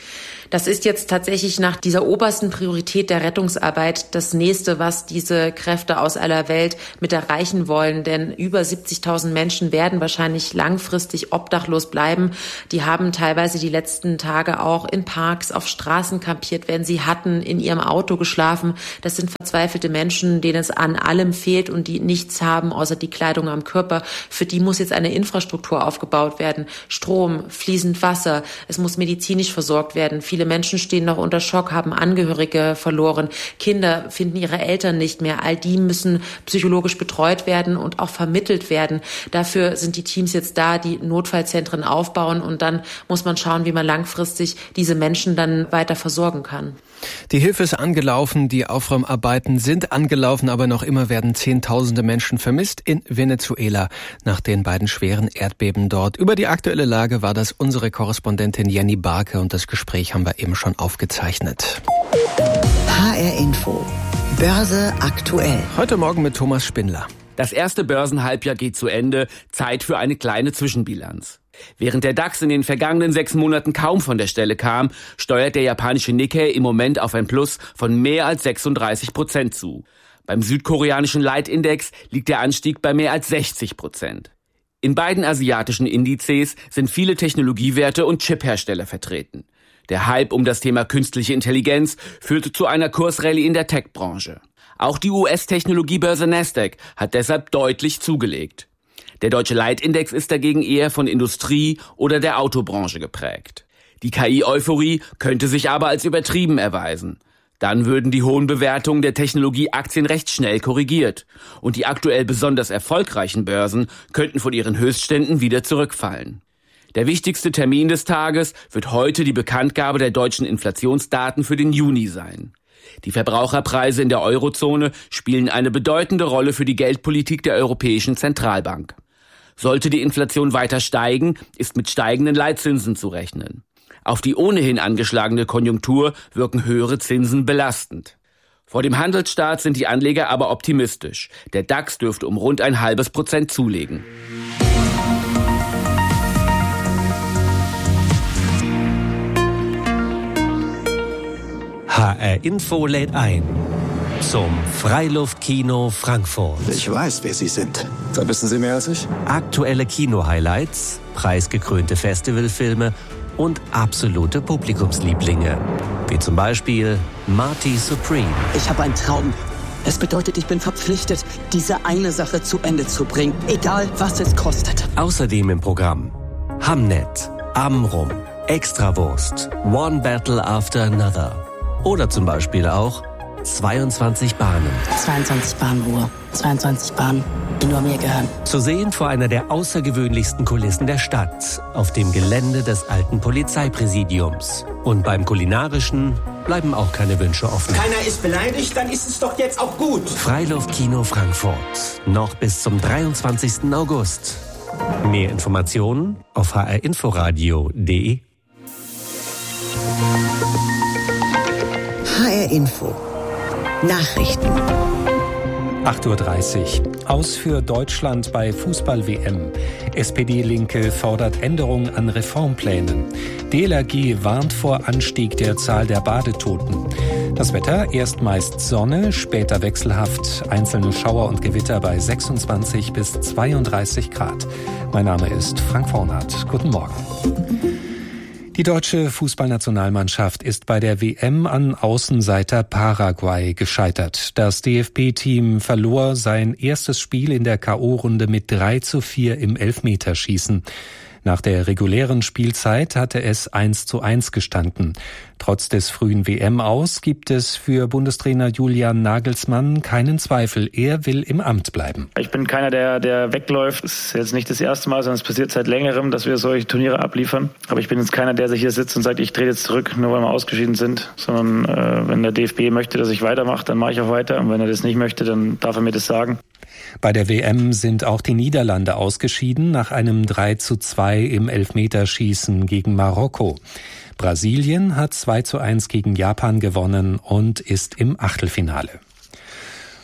Das ist jetzt tatsächlich nach dieser obersten Priorität der Rettungsarbeit das nächste, was diese Kräfte aus aller Welt mit erreichen wollen. Denn über siebzigtausend Menschen werden wahrscheinlich langfristig obdachlos bleiben. Die haben teilweise die letzten Tage auch in Parks, auf Straßen kampiert, wenn sie hatten, in ihrem Auto geschlafen. Das sind verzweifelte Menschen, denen es an allem fehlt und die nichts haben, außer die Kleidung am Körper. Für die muss jetzt eine Infrastruktur aufgebaut werden. Strom, fließend Wasser. Es muss medizinisch versorgt werden. Viele Menschen stehen noch unter Schock, haben Angehörige verloren. Kinder finden ihre Eltern nicht mehr. All die müssen psychologisch betreut werden und auch vermittelt werden. Dafür sind die Teams jetzt da, die Notfallzentren aufbauen. Und dann muss man schauen, wie man langfristig diese Menschen dann weiter versorgen kann. Die Hilfe ist angelaufen, die Aufräumarbeiten sind angelaufen, aber noch immer werden Zehntausende Menschen vermisst in Venezuela nach den beiden schweren Erdbeben dort. Über die aktuelle Lage war das unsere Korrespondentin Jenny Barke und das Gespräch haben wir eben schon aufgezeichnet. H R Info. Börse aktuell. Heute Morgen mit Thomas Spindler. Das erste Börsenhalbjahr geht zu Ende. Zeit für eine kleine Zwischenbilanz. Während der DAX in den vergangenen sechs Monaten kaum von der Stelle kam, steuert der japanische Nikkei im Moment auf ein Plus von mehr als sechsunddreißig Prozent zu. Beim südkoreanischen Leitindex liegt der Anstieg bei mehr als sechzig Prozent. In beiden asiatischen Indizes sind viele Technologiewerte und Chiphersteller vertreten. Der Hype um das Thema künstliche Intelligenz führte zu einer Kursrallye in der Tech-Branche. Auch die U S-Technologiebörse Nasdaq hat deshalb deutlich zugelegt. Der deutsche Leitindex ist dagegen eher von Industrie oder der Autobranche geprägt. Die K I-Euphorie könnte sich aber als übertrieben erweisen. Dann würden die hohen Bewertungen der Technologieaktien recht schnell korrigiert. Und die aktuell besonders erfolgreichen Börsen könnten von ihren Höchstständen wieder zurückfallen. Der wichtigste Termin des Tages wird heute die Bekanntgabe der deutschen Inflationsdaten für den Juni sein. Die Verbraucherpreise in der Eurozone spielen eine bedeutende Rolle für die Geldpolitik der Europäischen Zentralbank. Sollte die Inflation weiter steigen, ist mit steigenden Leitzinsen zu rechnen. Auf die ohnehin angeschlagene Konjunktur wirken höhere Zinsen belastend. Vor dem Handelsstart sind die Anleger aber optimistisch. Der DAX dürfte um rund ein halbes Prozent zulegen. H R Info lädt ein zum Freiluftkino Frankfurt. Ich weiß, wer Sie sind. Da wissen Sie mehr als ich. Aktuelle Kino-Highlights, preisgekrönte Festivalfilme und absolute Publikumslieblinge. Wie zum Beispiel Marty Supreme. Ich habe einen Traum. Es bedeutet, ich bin verpflichtet, diese eine Sache zu Ende zu bringen, egal was es kostet. Außerdem im Programm Hamnet, Amrum, Extrawurst, One Battle After Another. Oder zum Beispiel auch zweiundzwanzig Bahnen. zweiundzwanzig Bahnuhr, zweiundzwanzig Bahnen, die nur mir gehören. Zu sehen vor einer der außergewöhnlichsten Kulissen der Stadt, auf dem Gelände des alten Polizeipräsidiums. Und beim Kulinarischen bleiben auch keine Wünsche offen. Keiner ist beleidigt, dann ist es doch jetzt auch gut. Freiluftkino Frankfurt, noch bis zum dreiundzwanzigsten August. Mehr Informationen auf h r inforadio punkt d e. H R Info. Nachrichten. acht Uhr dreißig. Aus für Deutschland bei Fußball-W M. S P D-Linke fordert Änderungen an Reformplänen. D L R G warnt vor Anstieg der Zahl der Badetoten. Das Wetter, erst meist Sonne, später wechselhaft, einzelne Schauer und Gewitter bei sechsundzwanzig bis zweiunddreißig Grad. Mein Name ist Frank Vornert. Guten Morgen. Die deutsche Fußballnationalmannschaft ist bei der W M an Außenseiter Paraguay gescheitert. Das D F B-Team verlor sein erstes Spiel in der K O-Runde mit drei zu vier im Elfmeterschießen. Nach der regulären Spielzeit hatte es eins zu eins gestanden. Trotz des frühen W M-Aus gibt es für Bundestrainer Julian Nagelsmann keinen Zweifel. Er will im Amt bleiben. Ich bin keiner, der, der wegläuft. Es ist jetzt nicht das erste Mal, sondern es passiert seit längerem, dass wir solche Turniere abliefern. Aber ich bin jetzt keiner, der sich hier sitzt und sagt, ich trete jetzt zurück, nur weil wir ausgeschieden sind. Sondern äh, wenn der D F B möchte, dass ich weitermache, dann mache ich auch weiter. Und wenn er das nicht möchte, dann darf er mir das sagen. Bei der W M sind auch die Niederlande ausgeschieden nach einem drei zu zwei im Elfmeterschießen gegen Marokko. Brasilien hat zwei zu eins gegen Japan gewonnen und ist im Achtelfinale.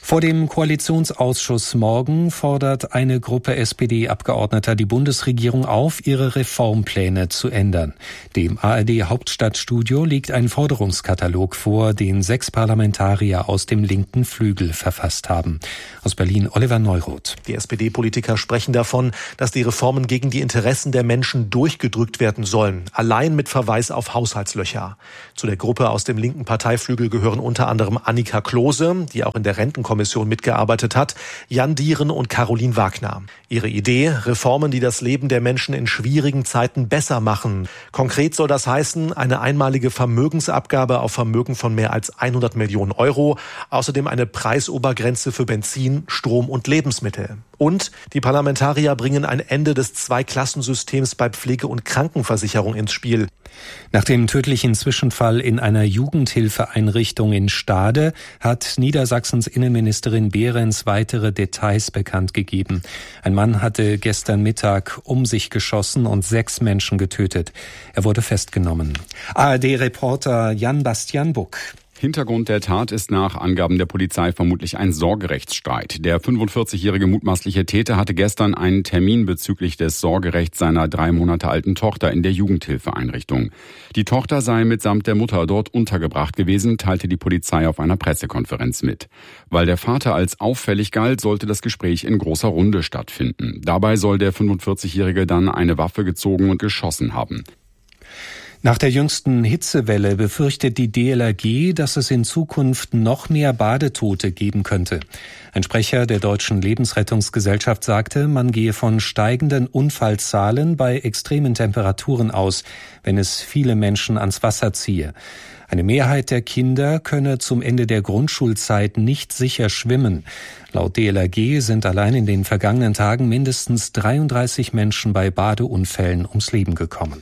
Vor dem Koalitionsausschuss morgen fordert eine Gruppe S P D-Abgeordneter die Bundesregierung auf, ihre Reformpläne zu ändern. Dem A R D-Hauptstadtstudio liegt ein Forderungskatalog vor, den sechs Parlamentarier aus dem linken Flügel verfasst haben. Aus Berlin Oliver Neuroth. Die S P D-Politiker sprechen davon, dass die Reformen gegen die Interessen der Menschen durchgedrückt werden sollen, allein mit Verweis auf Haushaltslöcher. Zu der Gruppe aus dem linken Parteiflügel gehören unter anderem Annika Klose, die auch in der Rentenkommission mitgearbeitet hat, Jan Dieren und Caroline Wagner. Ihre Idee, Reformen, die das Leben der Menschen in schwierigen Zeiten besser machen. Konkret soll das heißen, eine einmalige Vermögensabgabe auf Vermögen von mehr als hundert Millionen Euro, außerdem eine Preisobergrenze für Benzin, Strom und Lebensmittel. Und die Parlamentarier bringen ein Ende des Zweiklassensystems bei Pflege- und Krankenversicherung ins Spiel. Nach dem tödlichen Zwischenfall in einer Jugendhilfeeinrichtung in Stade hat Niedersachsens Innenministerin Behrens weitere Details bekannt gegeben. Ein Mann hatte gestern Mittag um sich geschossen und sechs Menschen getötet. Er wurde festgenommen. A R D-Reporter Jan-Bastian Buck. Hintergrund der Tat ist nach Angaben der Polizei vermutlich ein Sorgerechtsstreit. Der fünfundvierzigjährige mutmaßliche Täter hatte gestern einen Termin bezüglich des Sorgerechts seiner drei Monate alten Tochter in der Jugendhilfeeinrichtung. Die Tochter sei mitsamt der Mutter dort untergebracht gewesen, teilte die Polizei auf einer Pressekonferenz mit. Weil der Vater als auffällig galt, sollte das Gespräch in großer Runde stattfinden. Dabei soll der fünfundvierzigjährige dann eine Waffe gezogen und geschossen haben. Nach der jüngsten Hitzewelle befürchtet die D L R G, dass es in Zukunft noch mehr Badetote geben könnte. Ein Sprecher der Deutschen Lebensrettungsgesellschaft sagte, man gehe von steigenden Unfallzahlen bei extremen Temperaturen aus, wenn es viele Menschen ans Wasser ziehe. Eine Mehrheit der Kinder könne zum Ende der Grundschulzeit nicht sicher schwimmen. Laut D L R G sind allein in den vergangenen Tagen mindestens dreiunddreißig Menschen bei Badeunfällen ums Leben gekommen.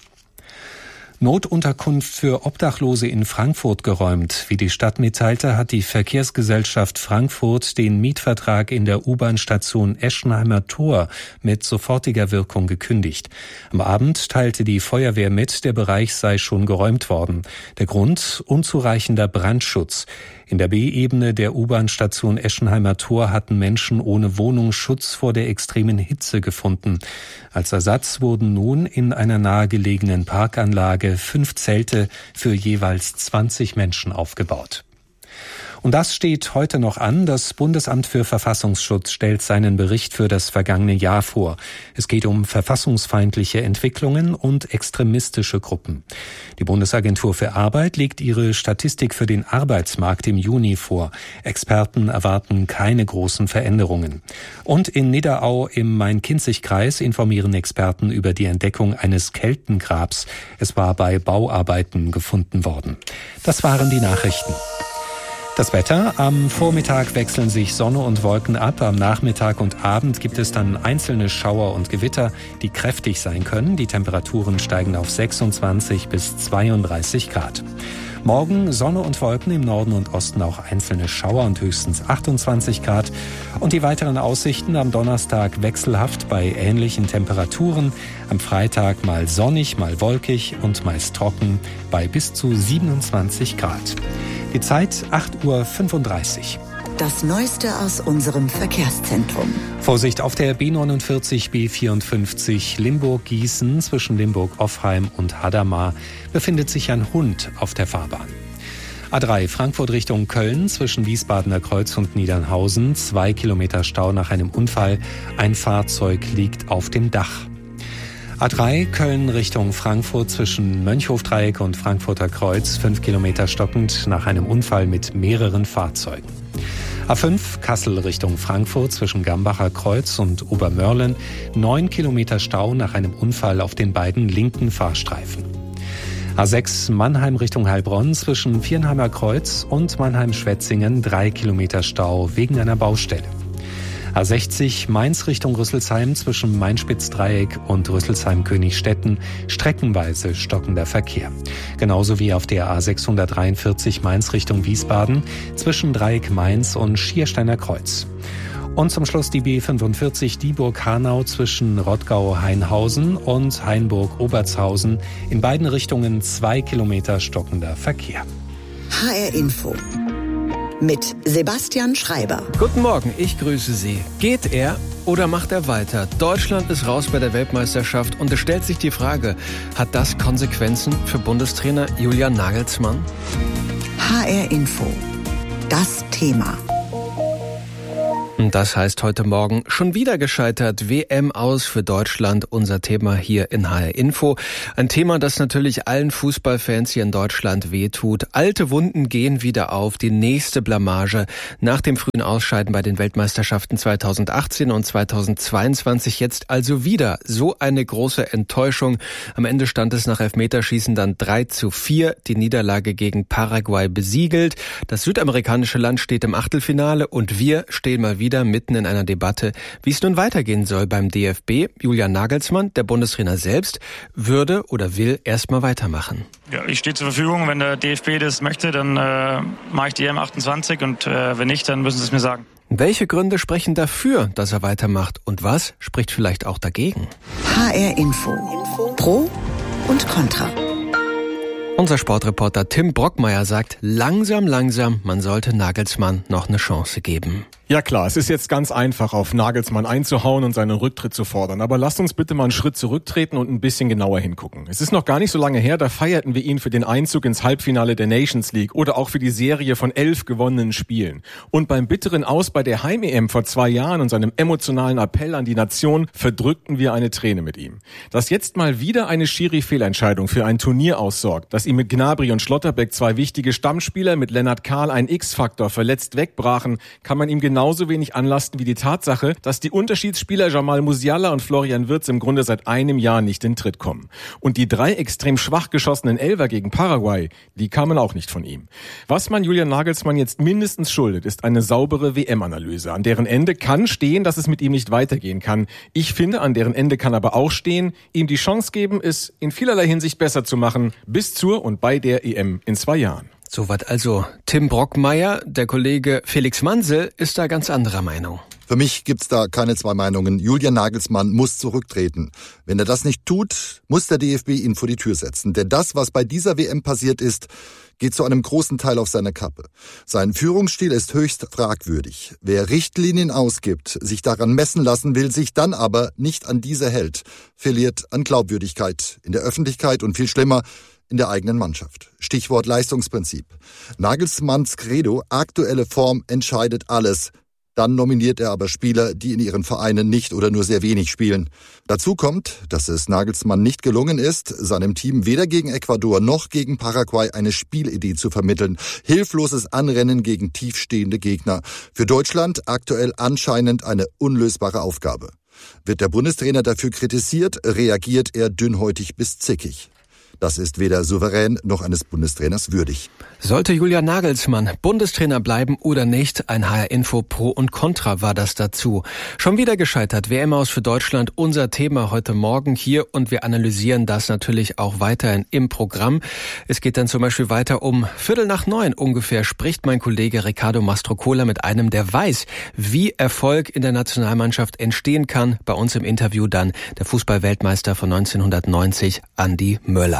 Notunterkunft für Obdachlose in Frankfurt geräumt. Wie die Stadt mitteilte, hat die Verkehrsgesellschaft Frankfurt den Mietvertrag in der U-Bahn-Station Eschenheimer Tor mit sofortiger Wirkung gekündigt. Am Abend teilte die Feuerwehr mit, der Bereich sei schon geräumt worden. Der Grund: unzureichender Brandschutz. In der B-Ebene der U-Bahn-Station Eschenheimer Tor hatten Menschen ohne Wohnung Schutz vor der extremen Hitze gefunden. Als Ersatz wurden nun in einer nahegelegenen Parkanlage fünf Zelte für jeweils zwanzig Menschen aufgebaut. Und das steht heute noch an. Das Bundesamt für Verfassungsschutz stellt seinen Bericht für das vergangene Jahr vor. Es geht um verfassungsfeindliche Entwicklungen und extremistische Gruppen. Die Bundesagentur für Arbeit legt ihre Statistik für den Arbeitsmarkt im Juni vor. Experten erwarten keine großen Veränderungen. Und in Nidderau im Main-Kinzig-Kreis informieren Experten über die Entdeckung eines Keltengrabs. Es war bei Bauarbeiten gefunden worden. Das waren die Nachrichten. Das Wetter: Am Vormittag wechseln sich Sonne und Wolken ab. Am Nachmittag und Abend gibt es dann einzelne Schauer und Gewitter, die kräftig sein können. Die Temperaturen steigen auf sechsundzwanzig bis zweiunddreißig Grad. Morgen Sonne und Wolken, im Norden und Osten auch einzelne Schauer und höchstens achtundzwanzig Grad. Und die weiteren Aussichten: am Donnerstag wechselhaft bei ähnlichen Temperaturen. Am Freitag mal sonnig, mal wolkig und meist trocken bei bis zu siebenundzwanzig Grad. Die Zeit acht Uhr fünfunddreißig. Das Neueste aus unserem Verkehrszentrum. Vorsicht auf der B neunundvierzig B vierundfünfzig Limburg-Gießen. Zwischen Limburg-Offheim und Hadamar befindet sich ein Hund auf der Fahrbahn. A drei Frankfurt Richtung Köln zwischen Wiesbadener Kreuz und Niedernhausen. Zwei Kilometer Stau nach einem Unfall. Ein Fahrzeug liegt auf dem Dach. A drei Köln Richtung Frankfurt zwischen Mönchhofdreieck und Frankfurter Kreuz. Fünf Kilometer stockend nach einem Unfall mit mehreren Fahrzeugen. A fünf Kassel Richtung Frankfurt zwischen Gambacher Kreuz und Obermörlen. Neun Kilometer Stau nach einem Unfall auf den beiden linken Fahrstreifen. A sechs Mannheim Richtung Heilbronn zwischen Viernheimer Kreuz und Mannheim-Schwetzingen. Drei Kilometer Stau wegen einer Baustelle. A sechzig Mainz Richtung Rüsselsheim zwischen Main-Spitz-Dreieck und Rüsselsheim-Königstetten streckenweise stockender Verkehr. Genauso wie auf der A sechshundertdreiundvierzig Mainz Richtung Wiesbaden zwischen Dreieck-Mainz und Schiersteiner Kreuz. Und zum Schluss die B fünfundvierzig Dieburg-Hanau zwischen Rottgau-Hainhausen und Hainburg-Obertshausen. In beiden Richtungen zwei Kilometer stockender Verkehr. H R Info. mit Sebastian Schreiber. Guten Morgen, ich grüße Sie. Geht er oder macht er weiter? Deutschland ist raus bei der Weltmeisterschaft und es stellt sich die Frage, hat das Konsequenzen für Bundestrainer Julian Nagelsmann? H R Info. Das Thema. Und das heißt heute Morgen schon wieder gescheitert. W M aus für Deutschland, unser Thema hier in H R Info. Ein Thema, das natürlich allen Fußballfans hier in Deutschland wehtut. Alte Wunden gehen wieder auf. Die nächste Blamage nach dem frühen Ausscheiden bei den Weltmeisterschaften zweitausendachtzehn und zweitausendzweiundzwanzig. Jetzt also wieder so eine große Enttäuschung. Am Ende stand es nach Elfmeterschießen dann drei zu vier. Die Niederlage gegen Paraguay besiegelt. Das südamerikanische Land steht im Achtelfinale und wir stehen mal wieder wieder mitten in einer Debatte, wie es nun weitergehen soll beim D F B. Julian Nagelsmann, der Bundestrainer selbst, würde oder will erstmal weitermachen. Ja, ich stehe zur Verfügung. Wenn der D F B das möchte, dann äh, mache ich die E M achtundzwanzig und äh, wenn nicht, dann müssen Sie es mir sagen. Welche Gründe sprechen dafür, dass er weitermacht und was spricht vielleicht auch dagegen? H R Info. Pro und Contra. Unser Sportreporter Tim Brockmeier sagt, langsam, langsam, man sollte Nagelsmann noch eine Chance geben. Ja klar, es ist jetzt ganz einfach, auf Nagelsmann einzuhauen und seinen Rücktritt zu fordern. Aber lasst uns bitte mal einen Schritt zurücktreten und ein bisschen genauer hingucken. Es ist noch gar nicht so lange her, da feierten wir ihn für den Einzug ins Halbfinale der Nations League oder auch für die Serie von elf gewonnenen Spielen. Und beim bitteren Aus bei der Heim-E M vor zwei Jahren und seinem emotionalen Appell an die Nation verdrückten wir eine Träne mit ihm. Dass jetzt mal wieder eine Schiri-Fehlentscheidung für ein Turnier aussorgt, dass ihm mit Gnabry und Schlotterbeck zwei wichtige Stammspieler, mit Lennart Kahl ein X-Faktor verletzt wegbrachen, kann man ihm genauso wenig anlasten wie die Tatsache, dass die Unterschiedsspieler Jamal Musiala und Florian Wirtz im Grunde seit einem Jahr nicht in Tritt kommen. Und die drei extrem schwach geschossenen Elfer gegen Paraguay, die kamen auch nicht von ihm. Was man Julian Nagelsmann jetzt mindestens schuldet, ist eine saubere W M-Analyse. An deren Ende kann stehen, dass es mit ihm nicht weitergehen kann. Ich finde, an deren Ende kann aber auch stehen, ihm die Chance geben, es in vielerlei Hinsicht besser zu machen, bis zur und bei der E M in zwei Jahren. Soweit also Tim Brockmeier. Der Kollege Felix Mansel ist da ganz anderer Meinung. Für mich gibt's da keine zwei Meinungen. Julian Nagelsmann muss zurücktreten. Wenn er das nicht tut, muss der D F B ihn vor die Tür setzen. Denn das, was bei dieser W M passiert ist, geht zu einem großen Teil auf seine Kappe. Sein Führungsstil ist höchst fragwürdig. Wer Richtlinien ausgibt, sich daran messen lassen will, sich dann aber nicht an diese hält, verliert an Glaubwürdigkeit in der Öffentlichkeit und viel schlimmer, in der eigenen Mannschaft. Stichwort Leistungsprinzip. Nagelsmanns Credo, aktuelle Form entscheidet alles. Dann nominiert er aber Spieler, die in ihren Vereinen nicht oder nur sehr wenig spielen. Dazu kommt, dass es Nagelsmann nicht gelungen ist, seinem Team weder gegen Ecuador noch gegen Paraguay eine Spielidee zu vermitteln. Hilfloses Anrennen gegen tiefstehende Gegner. Für Deutschland aktuell anscheinend eine unlösbare Aufgabe. Wird der Bundestrainer dafür kritisiert, reagiert er dünnhäutig bis zickig. Das ist weder souverän noch eines Bundestrainers würdig. Sollte Julian Nagelsmann Bundestrainer bleiben oder nicht? Ein H R-Info Pro und Contra war das dazu. Schon wieder gescheitert. W M aus für Deutschland, unser Thema heute Morgen hier und wir analysieren das natürlich auch weiterhin im Programm. Es geht dann zum Beispiel weiter um Viertel nach neun ungefähr spricht mein Kollege Riccardo Mastrocola mit einem, der weiß, wie Erfolg in der Nationalmannschaft entstehen kann. Bei uns im Interview dann der Fußballweltmeister von neunzehnhundertneunzig, Andi Möller.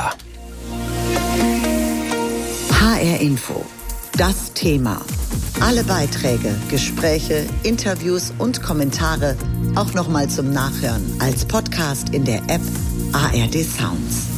H R Info. Das Thema. Alle Beiträge, Gespräche, Interviews und Kommentare auch nochmal zum Nachhören als Podcast in der App A R D Sounds.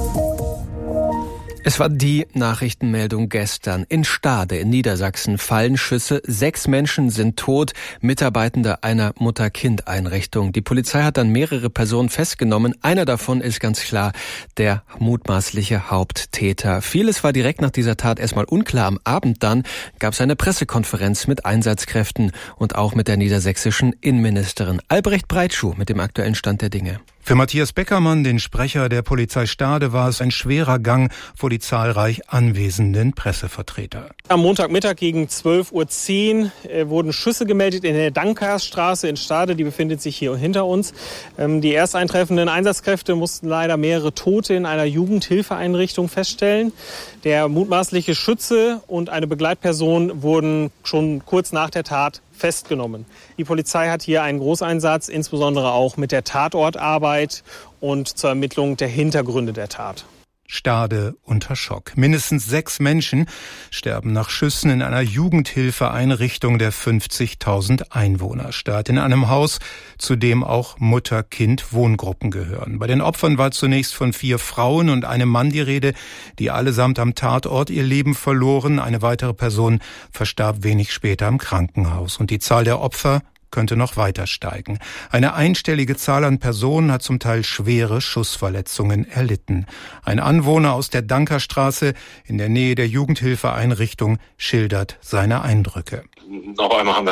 Es war die Nachrichtenmeldung gestern. In Stade in Niedersachsen fallen Schüsse. Sechs Menschen sind tot, Mitarbeitende einer Mutter-Kind-Einrichtung. Die Polizei hat dann mehrere Personen festgenommen. Einer davon ist ganz klar der mutmaßliche Haupttäter. Vieles war direkt nach dieser Tat erstmal unklar. Am Abend dann gab es eine Pressekonferenz mit Einsatzkräften und auch mit der niedersächsischen Innenministerin Albrecht Breitschuh mit dem aktuellen Stand der Dinge. Für Matthias Beckermann, den Sprecher der Polizei Stade, war es ein schwerer Gang vor die zahlreich anwesenden Pressevertreter. Am Montagmittag gegen zwölf Uhr zehn äh, wurden Schüsse gemeldet in der Dankersstraße in Stade. Die befindet sich hier hinter uns. Ähm, die erst eintreffenden Einsatzkräfte mussten leider mehrere Tote in einer Jugendhilfeeinrichtung feststellen. Der mutmaßliche Schütze und eine Begleitperson wurden schon kurz nach der Tat festgenommen. Die Polizei hat hier einen Großeinsatz, insbesondere auch mit der Tatortarbeit und zur Ermittlung der Hintergründe der Tat. Stade unter Schock. Mindestens sechs Menschen sterben nach Schüssen in einer Jugendhilfeeinrichtung der fünfzigtausend Einwohner Stadt. In einem Haus, zu dem auch Mutter-Kind-Wohngruppen gehören. Bei den Opfern war zunächst von vier Frauen und einem Mann die Rede, die allesamt am Tatort ihr Leben verloren. Eine weitere Person verstarb wenig später im Krankenhaus. Und die Zahl der Opfer könnte noch weiter steigen. Eine einstellige Zahl an Personen hat zum Teil schwere Schussverletzungen erlitten. Ein Anwohner aus der Dankerstraße in der Nähe der Jugendhilfeeinrichtung schildert seine Eindrücke. Auf einmal haben wir